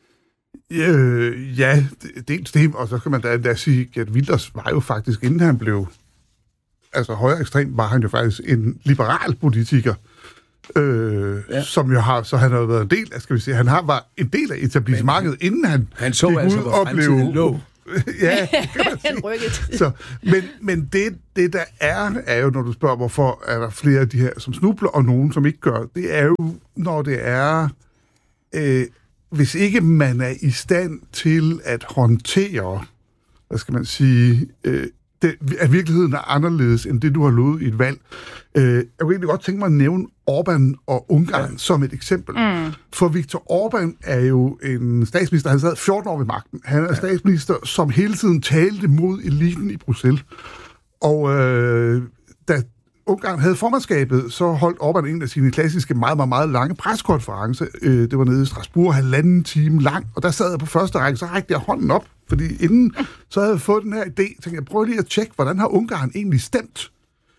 Øh, ja, dels det, og så kan man da, da sige, at Wilders var jo faktisk, inden han blev altså højere ekstrem, var han jo faktisk en liberal politiker, øh, ja. som jo har, så han har været en del af, skal vi sige, han har var en del af etablissementet, inden han han så gik altså, ud og blev lå. Ja, kan man sige. Så, men men det, det, der er, er jo, når du spørger, hvorfor er der flere af de her, som snubler, og nogen, som ikke gør, det er jo, når det er, øh, hvis ikke man er i stand til at håndtere, hvad skal man sige, øh, det, at virkeligheden er anderledes, end det, du har lovet i et valg. Øh, jeg kunne egentlig godt tænke mig at nævne Orbán og Ungarn ja. som et eksempel. Mm. For Viktor Orbán er jo en statsminister, han sad fjorten år ved magten. Han er ja. statsminister, som hele tiden talte mod eliten i Bruxelles. Og øh, da Ungarn havde formandskabet, så holdt Orbán en af sine klassiske, meget, meget, meget lange preskonferencer. Øh, det var nede i Strasbourg, halvanden time lang, og der sad jeg på første række, så rækte jeg hånden op, fordi inden så havde jeg fået den her idé, tænkte jeg, prøv lige at tjekke, hvordan har Ungarn egentlig stemt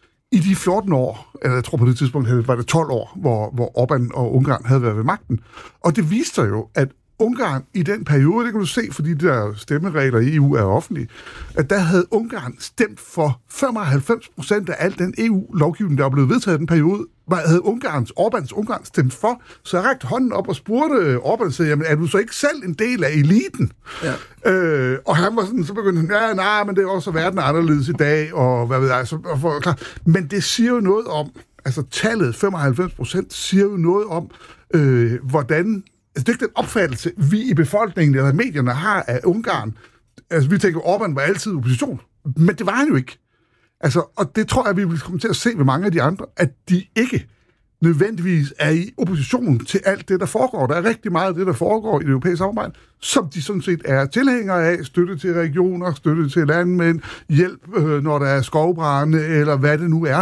i de fjorten år, eller jeg tror på det tidspunkt var det tolv år, hvor, hvor Orbán og Ungarn havde været ved magten. Og det viste sig jo, at Ungarn i den periode, det kan du se, fordi de der stemmeregler i E U er offentlige, at der havde Ungarn stemt for femoghalvfems procent af al den E U-lovgivning, der er blevet vedtaget i den periode, havde Ungarns, Orbáns Ungarn stemt for, så jeg rakte hånden op og spurgte Orbán, så jamen, er du så ikke selv en del af eliten? Ja. Øh, og han var sådan, så begyndte han, ja, nej, men det er også verden anderledes i dag, og hvad ved jeg, så, og for, klar. Men det siger jo noget om, altså tallet femoghalvfems procent siger jo noget om, øh, hvordan altså, det er ikke den opfattelse, vi i befolkningen eller medierne har af Ungarn. Altså, vi tænker, Orbán var altid opposition. Men det var han jo ikke. Altså, og det tror jeg, vi vil komme til at se ved mange af de andre, at de ikke nødvendigvis er i opposition til alt det, der foregår. Der er rigtig meget af det, der foregår i det europæiske samarbejde, som de sådan set er tilhængere af. Støtte til regioner, støtte til landmænd, hjælp, øh, når der er skovbrande, eller hvad det nu er.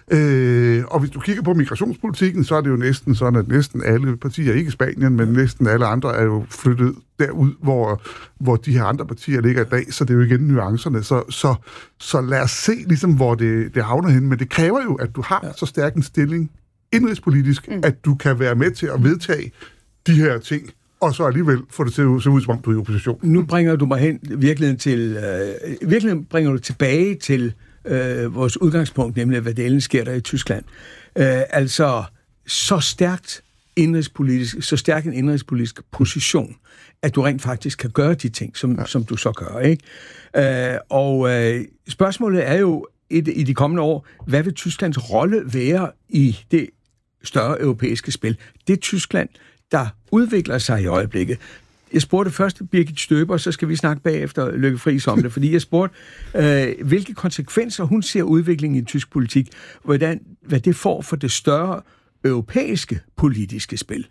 Øh, og hvis du kigger på migrationspolitikken, så er det jo næsten sådan, at næsten alle partier, ikke Spanien, men næsten alle andre, er jo flyttet derud, hvor, hvor de her andre partier ligger i dag, så det er jo igen nuancerne. Så, så, så lad os se, ligesom, hvor det, det havner hen. Men det kræver jo, at du har ja. så stærk en stilling indrigspolitisk, mm. at du kan være med til at vedtage de her ting, og så alligevel få det til at se ud, som om du er i opposition. Nu bringer du mig hen virkeligheden til, øh, virkeligheden bringer du tilbage til øh, vores udgangspunkt, nemlig hvad delen sker der i Tyskland. Øh, altså, så stærkt indrigspolitisk, så stærk en indrigspolitisk position, at du rent faktisk kan gøre de ting, som, ja. som du så gør, ikke? Øh, og øh, spørgsmålet er jo, i de, i de kommende år, hvad vil Tysklands rolle være i det større europæiske spil? Det er Tyskland, der udvikler sig i øjeblikket. Jeg spurgte først Birgit Støber, så skal vi snakke bagefter Lykke Friis om det, fordi jeg spurgte, øh, hvilke konsekvenser hun ser udviklingen i tysk politik, hvordan, hvad det får for det større europæiske politiske spil.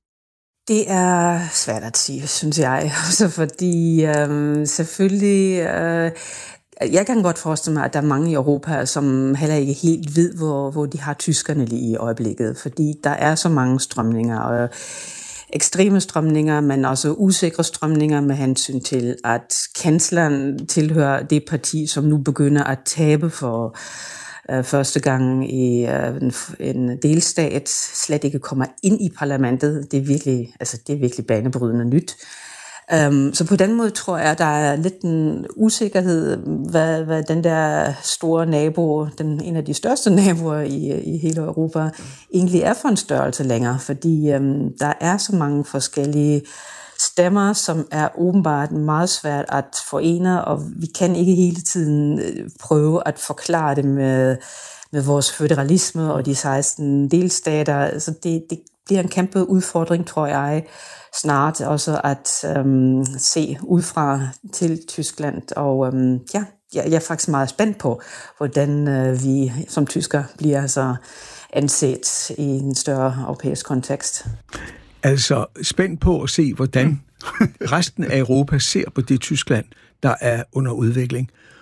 Det er svært at sige, synes jeg. Også fordi øh, selvfølgelig... Øh, Jeg kan godt forestille mig, at der er mange i Europa, som heller ikke helt ved, hvor, hvor de har tyskerne lige i øjeblikket, fordi der er så mange strømninger, og ekstreme strømninger, men også usikre strømninger med hensyn til, at kansleren tilhører det parti, som nu begynder at tabe for øh, første gang i øh, en, en delstat, slet ikke kommer ind i parlamentet. Det er virkelig, altså, det er virkelig banebrydende nyt. Um, så på den måde tror jeg, at der er lidt en usikkerhed, hvad, hvad den der store nabo, den, en af de største naboer i, i hele Europa, egentlig er for en størrelse længere, fordi um, der er så mange forskellige stemmer, som er åbenbart meget svært at forene, og vi kan ikke hele tiden prøve at forklare det med, med vores føderalisme og de seksten delstater. Så det, det bliver en kæmpe udfordring, tror jeg, snart også at øhm, se udefra til Tyskland. Og øhm, ja, jeg er faktisk meget spændt på, hvordan øh, vi som tysker bliver så anset i en større europæisk kontekst. Altså spændt på at se, hvordan resten af Europa ser på det Tyskland, der er under udvikling.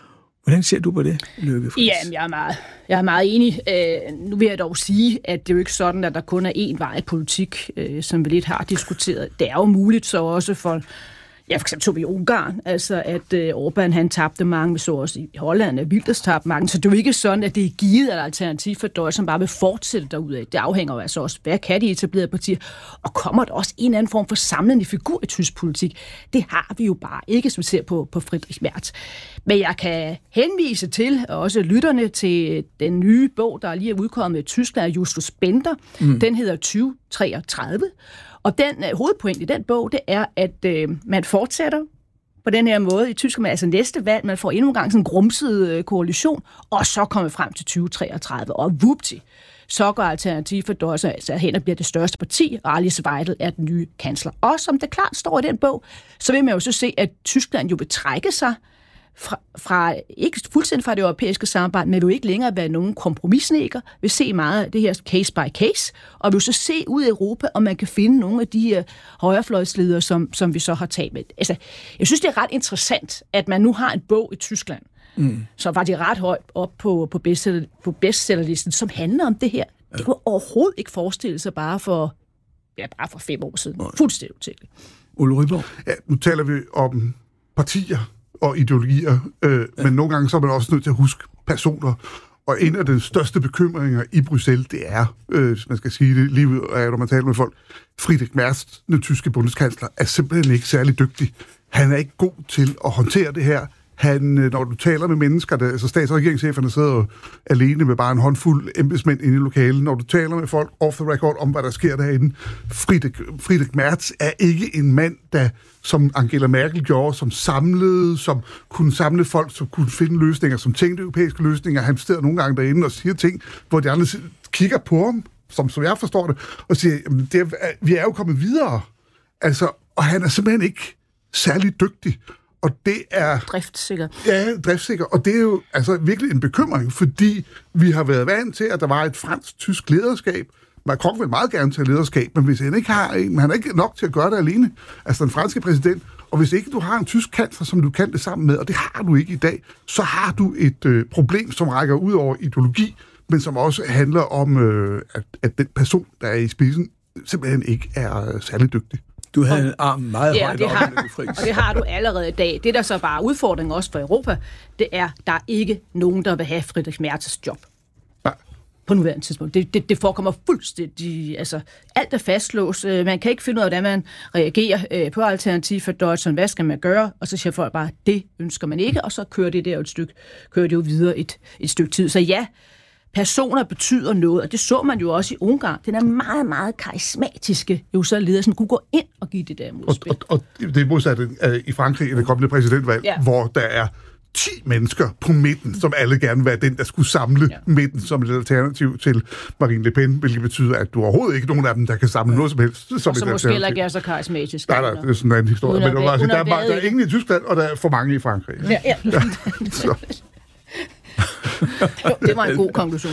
Hvordan ser du på det, Lykke Friis? Jamen, jeg er meget, jeg er meget enig. Øh, nu vil jeg dog sige, at det er jo ikke sådan, at der kun er én vej i politik, øh, som vi lidt har diskuteret. Det er jo muligt så også for... Ja, for eksempel så vi i Ungarn, altså at øh, Orbán han tabte mange, vi så også i Holland, at Wilders tabte mange, så det er jo ikke sådan, at det er givet af Alternativ for Deutschland, som bare vil fortsætte derudad. Det afhænger jo altså også, hvad kan de etablerede partier, og kommer der også en anden form for samlende figur i tysk politik? Det har vi jo bare ikke, som vi ser på, på Friedrich Merz. Men jeg kan henvise til, også lytterne, til den nye bog, der lige er udkommet i Tyskland af Justus Bender. Mm. Den hedder tyve treogtredive. Og den øh, hovedpoint i den bog, det er, at øh, man fortsætter på den her måde i Tyskland. Altså næste valg, man får endnu en gang sådan en grumset øh, koalition, og så kommer frem til tyve treogtredive. Og vupti, så går Alternativ for Deutschland altså hen og bliver det største parti, og Alice Weidel er den nye kansler. Og som det klart står i den bog, så vil man jo så se, at Tyskland jo vil trække sig Fra, fra, ikke fuldstændig fra det europæiske samarbejde, men vil jo ikke længere være nogen kompromisnægger. Vi vil se meget af det her case by case, og vi vil så se ud i Europa, om man kan finde nogle af de her højrefløjsledere, som, som vi så har talt med. Altså, jeg synes, det er ret interessant, at man nu har en bog i Tyskland, mm. som faktisk ret højt op på, på, bestseller, på bestsellerlisten, som handler om det her. Ja. Det kunne overhovedet ikke forestille sig bare for, ja, bare for fem år siden. Nej. Fuldstændig utænkeligt. Ole Ryborg? Ja, nu taler vi om partier og ideologier, øh, ja. Men nogle gange så er man også nødt til at huske personer. Og en af de største bekymringer i Bruxelles, det er, øh, hvis man skal sige det lige ud af, når man taler med folk, Friedrich Merz, den tyske bundskansler, er simpelthen ikke særlig dygtig. Han er ikke god til at håndtere det her. Han, når du taler med mennesker, der, altså stats- og regeringscheferne sidder alene med bare en håndfuld embedsmænd inde i lokalet, når du taler med folk off the record om, hvad der sker derinde, Friedrich, Friedrich Merz er ikke en mand, der, som Angela Merkel gjorde, som samlede, som kunne samle folk, som kunne finde løsninger, som tænkte europæiske løsninger. Han sidder nogle gange derinde og siger ting, hvor de andre kigger på ham, som, som jeg forstår det, og siger, jamen, det er, vi er jo kommet videre. Altså, og han er simpelthen ikke særlig dygtig. Og det er... Driftssikker. Ja, driftssikker. Og det er jo altså virkelig en bekymring, fordi vi har været vant til, at der var et fransk-tysk lederskab. Macron vil meget gerne tage lederskab, men hvis han ikke har en, men han er ikke nok til at gøre det alene, altså den franske præsident, og hvis ikke du har en tysk kansler, som du kan det sammen med, og det har du ikke i dag, så har du et øh, problem, som rækker ud over ideologi, men som også handler om, øh, at, at den person, der er i spidsen, simpelthen ikke er øh, særlig dygtig. Du havde en arm meget ja, højt det har, op, og det har du allerede i dag. Det, der så bare er udfordringen også for Europa, det er, der er ikke nogen, der vil have Friedrich Merz's job. Nej. På nuværende tidspunkt. Det, det, det forekommer fuldstændig... Altså, alt er fastlåst. Man kan ikke finde ud af, hvordan man reagerer på Alternativ for Deutschland. Hvad skal man gøre? Og så siger folk bare, det ønsker man ikke, og så kører det der jo et stykke, kører det jo videre et, et stykke tid. Så ja, personer betyder noget, og det så man jo også i Ungarn. Den er meget, meget karismatiske jo så leder, som kunne gå ind og give det der modspil. Og, og, og det er modsat i Frankrig i det kommende præsidentvalg, ja. Hvor der er ti mennesker på midten, som alle gerne vil være den, der skulle samle ja. midten som et alternativ til Marine Le Pen, hvilket betyder, at du overhovedet ikke er nogen af dem, der kan samle ja. noget som helst. Som og så måske heller ikke er så karismatisk. Nej, nej, det er sådan en anden historie. Men der, der, er bare, der er ingen i Tyskland, og der er for mange i Frankrig. Ja, ja. ja. Jo, det var en god konklusion.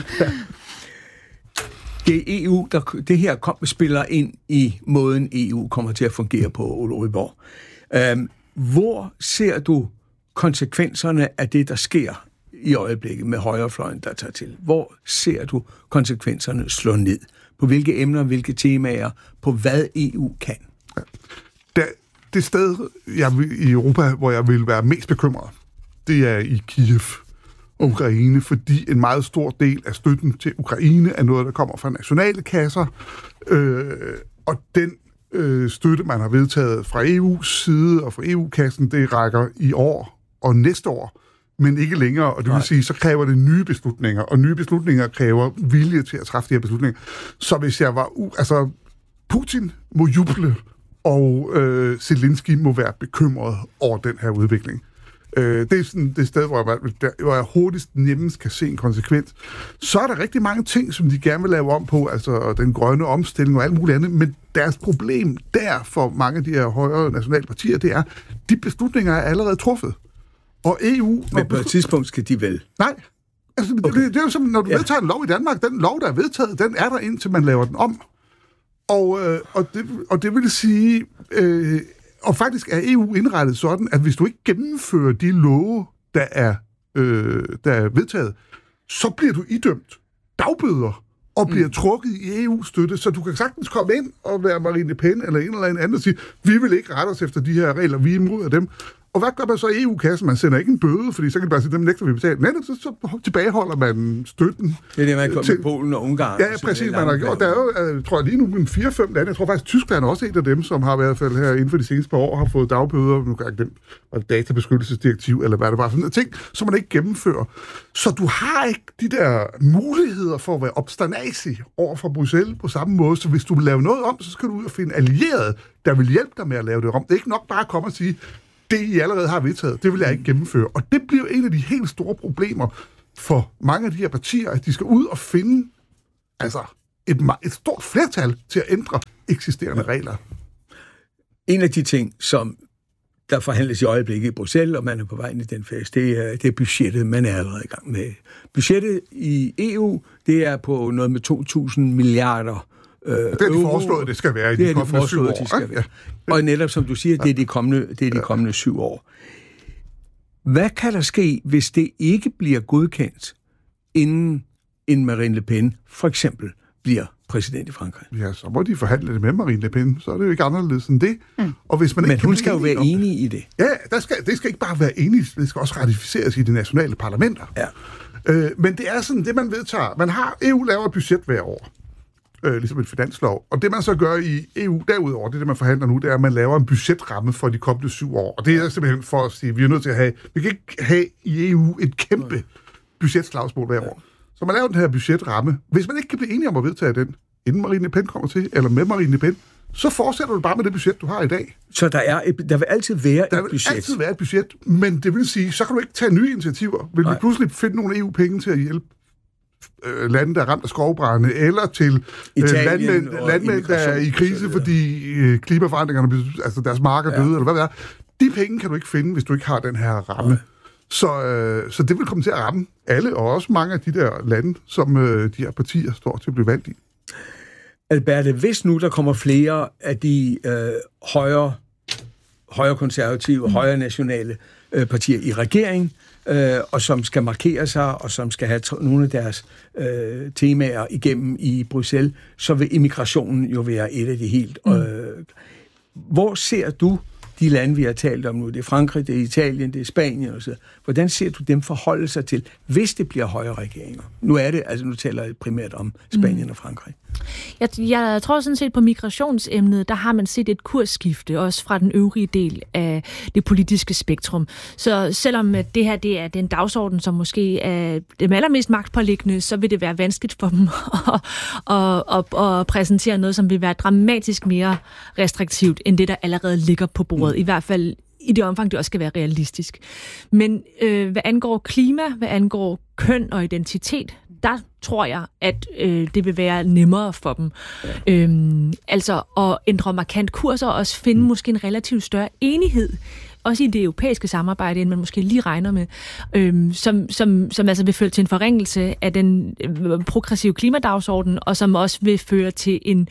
Det er E U, der, det her kom, spiller ind i måden E U kommer til at fungere på, Ole Ryborg. Øhm, hvor ser du konsekvenserne af det, der sker i øjeblikket med højrefløjen, der tager til? Hvor ser du konsekvenserne slå ned? På hvilke emner, hvilke temaer, på hvad E U kan? Det, det sted jeg, i Europa, hvor jeg vil være mest bekymret, det er i Kiev. Ukraine, fordi en meget stor del af støtten til Ukraine er noget, der kommer fra nationale kasser, øh, og den øh, støtte, man har vedtaget fra E U's side og fra E U-kassen, det rækker i år og næste år, men ikke længere, og det vil Nej. sige, så kræver det nye beslutninger, og nye beslutninger kræver vilje til at træffe de her beslutninger. Så hvis jeg var... U- altså, Putin må juble, og øh, Zelensky må være bekymret over den her udvikling. Det er sådan det sted, hvor jeg, der, hvor jeg hurtigst nemmest kan se en konsekvens. Så er der rigtig mange ting, som de gerne vil lave om på, altså den grønne omstilling og alt muligt andet, men deres problem der for mange af de her højere nationale partier, det er, de beslutninger er allerede truffet. Og E U... Men på et tidspunkt skal de vel? Nej. Altså, okay. det, det er jo som, når du ja. vedtager en lov i Danmark, den lov, der er vedtaget, den er der indtil man laver den om. Og, øh, og, det, og det vil sige... Øh, Og faktisk er E U indrettet sådan, at hvis du ikke gennemfører de love, der er øh, der er vedtaget, så bliver du idømt dagbøder og bliver mm. trukket i E U-støtte, så du kan sagtens komme ind og være Marine Le Pen eller en eller anden og sige, vi vil ikke rette os efter de her regler, vi er imod af dem. Og hvad gør man så i E U-kassen? Man sender ikke en bøde, fordi så kan man bare sige, dem nægter vi betale. Men så, så tilbageholder man støtten. Det er det, man kommer til Polen og Ungarn. Ja, præcis. Man har gjort. Der er jo, tror jeg, lige nu en fire fem lande. Jeg tror faktisk, Tyskland er også et af dem, som har i hvert fald her inden for de seneste par år har fået dagbøder. Nu kan jeg glemme, databeskyttelsesdirektiv, eller hvad det var. Sådan en ting, som man ikke gennemfører. Så du har ikke de der muligheder for at være obsternasig over for Bruxelles på samme måde. Så hvis du vil lave noget om, så skal du ud og finde allierede, der vil hjælpe dig med at lave det om. Det er ikke nok bare at komme og sige, det, I allerede har vedtaget, det vil jeg ikke gennemføre. Og det bliver en af de helt store problemer for mange af de her partier, at de skal ud og finde altså et, et stort flertal til at ændre eksisterende regler. En af de ting, som der forhandles i øjeblikket i Bruxelles, og man er på vej ind i den fase, det er, det er budgettet, man er allerede i gang med. Budgettet i E U, det er på noget med to tusind milliarder Øh, det er de foreslået, det skal være i de, de kommende de syv år. De skal være. Og netop som du siger, det er de kommende, det er de kommende syv år. Hvad kan der ske, hvis det ikke bliver godkendt, inden en Marine Le Pen for eksempel bliver præsident i Frankrig? Ja, så må de forhandle det med Marine Le Pen, så er det jo ikke anderledes end det. Mm. Og hvis man Men ikke hun skal jo være enig i det. Ja, der skal, det skal ikke bare være enig, det skal også ratificeres i de nationale parlamenter. Ja. Øh, men det er sådan, det man vedtager. Man har, E U laver et budget hver år. Øh, ligesom et finanslov. Og det, man så gør i E U derudover, det, det man forhandler nu, det er, at man laver en budgetramme for de kommende syv år. Og det er simpelthen for at sige, at vi er nødt til at have, vi kan ikke have i E U et kæmpe budgetslagsmål hver år. Så man laver den her budgetramme. Hvis man ikke kan blive enige om at vedtage den, inden Marine Le Pen kommer til, eller med Marine Le Pen, så fortsætter du bare med det budget, du har i dag. Så der, er et, der vil altid være der et budget? Der vil altid være et budget, men det vil sige, så kan du ikke tage nye initiativer. Vil Nej. vi pludselig finde nogle E U-penge til at hjælpe øh, lande, der er ramt af skovbrænde, eller til øh, landmænd, landmænd der er i krise, fordi øh, klimaforandringerne, altså deres marker ja. døde, eller hvad det er. De penge kan du ikke finde, hvis du ikke har den her ramme. Nej. Så, øh, så det vil komme til at ramme alle, og også mange af de der lande, som øh, de her partier står til at blive valgt i. Alberte, hvis nu der kommer flere af de øh, højre, højre konservative, mm. højre nationale øh, partier i regering, øh, og som skal markere sig, og som skal have t- nogle af deres øh, temaer igennem i Bruxelles, så vil immigrationen jo være et af de helt... Øh, mm. Hvor ser du de lande, vi har talt om nu? Det er Frankrig, det er Italien, det er Spanien osv. Hvordan ser du dem forholde sig til, hvis det bliver højre regeringer? Nu er det, altså nu taler jeg primært om Spanien mm. og Frankrig. Jeg, jeg tror sådan set på migrationsemnet, der har man set et kursskifte, også fra den øvrige del af det politiske spektrum. Så selvom det her det er den dagsorden, som måske er det allermest magtpåliggende, så vil det være vanskeligt for dem at, at, at, at præsentere noget, som vil være dramatisk mere restriktivt, end det, der allerede ligger på bordet. Mm. I hvert fald i det omfang, det også skal være realistisk. Men øh, hvad angår klima, hvad angår køn og identitet, der tror jeg, at øh, det vil være nemmere for dem. Ja. Øhm, altså at ændre markant kurser og også finde mm. måske en relativt større enighed, også i det europæiske samarbejde, end man måske lige regner med, øhm, som, som, som altså vil føre til en forringelse af den øh, progressive klimadagsorden, og som også vil føre til en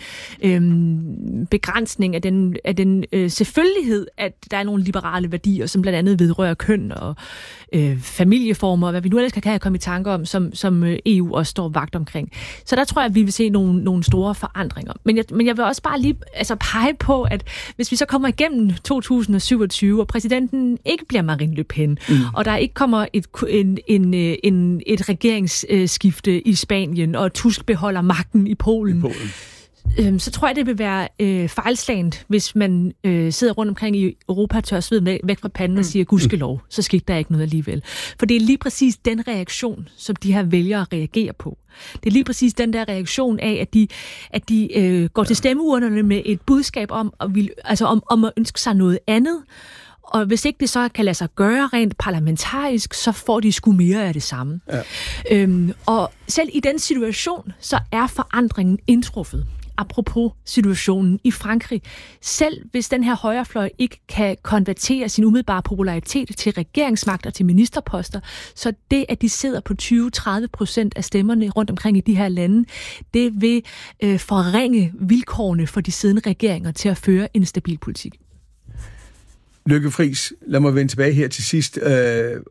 øhm, begrænsning af den, af den øh, selvfølgelighed, at der er nogle liberale værdier, som blandt andet vedrører køn og øh, familieformer, og hvad vi nu ellers kan have komme i tanker om, som, som E U også står vagt omkring. Så der tror jeg, at vi vil se nogle, nogle store forandringer. Men jeg, men jeg vil også bare lige altså, pege på, at hvis vi så kommer igennem to tusind syvogtyve, og præsidenten ikke bliver Marine Le Pen, mm. og der ikke kommer et, en, en, en, et regeringsskifte i Spanien, og Tusk beholder magten i Polen, i Polen. Øhm, så tror jeg, det vil være øh, fejlslagent, hvis man øh, sidder rundt omkring i Europa, tør sveden væk fra panden og siger, gudskelov, så skete der ikke noget alligevel. For det er lige præcis den reaktion, som de her vælgere reagerer på. Det er lige præcis den der reaktion af, at de, at de øh, går til stemmeurnerne med et budskab om at, vil, altså om, om at ønske sig noget andet. Og hvis ikke det så kan lade sig gøre rent parlamentarisk, så får de sgu mere af det samme. Ja. Øhm, og selv i den situation, så er forandringen indtruffet. Apropos situationen i Frankrig. Selv hvis den her højrefløj ikke kan konvertere sin umiddelbare popularitet til regeringsmagt og til ministerposter, så det, at de sidder på tyve til tredive procent af stemmerne rundt omkring i de her lande, det vil øh, forringe vilkårene for de siddende regeringer til at føre en stabil politik. Lykke Friis, lad mig vende tilbage her til sidst.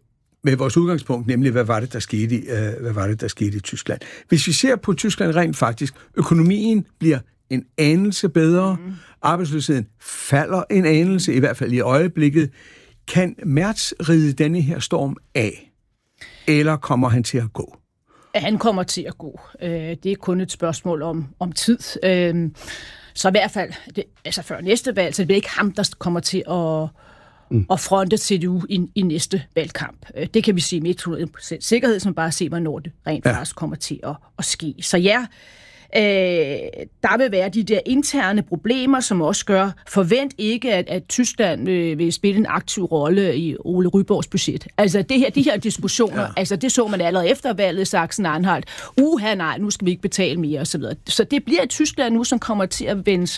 med vores udgangspunkt, nemlig hvad var det, der skete, øh, hvad var det, der skete i Tyskland. Hvis vi ser på Tyskland rent faktisk, økonomien bliver en anelse bedre, mm. arbejdsløsheden falder en anelse, i hvert fald i øjeblikket. Kan Merz ride denne her storm af, eller kommer han til at gå? Han kommer til at gå. Det er kun et spørgsmål om, om tid. Så i hvert fald, det, altså før næste valg, så det bliver ikke ham, der kommer til at, mm. at fronte C D U i, i næste valgkamp. Det kan vi sige med hundrede procent sikkerhed, som bare ser, hvornår det rent ja. faktisk kommer til at, at ske. Så ja, Øh, der vil være de der interne problemer, som også gør, forvent ikke, at, at Tyskland øh, vil spille en aktiv rolle i Ole Ryborgs budget. Altså det her, de her diskussioner, ja. altså det så man allerede efter valget, Sachsen-Anhalt. Uha, nej, nu skal vi ikke betale mere, osv. Så det bliver Tyskland nu, som kommer til at vende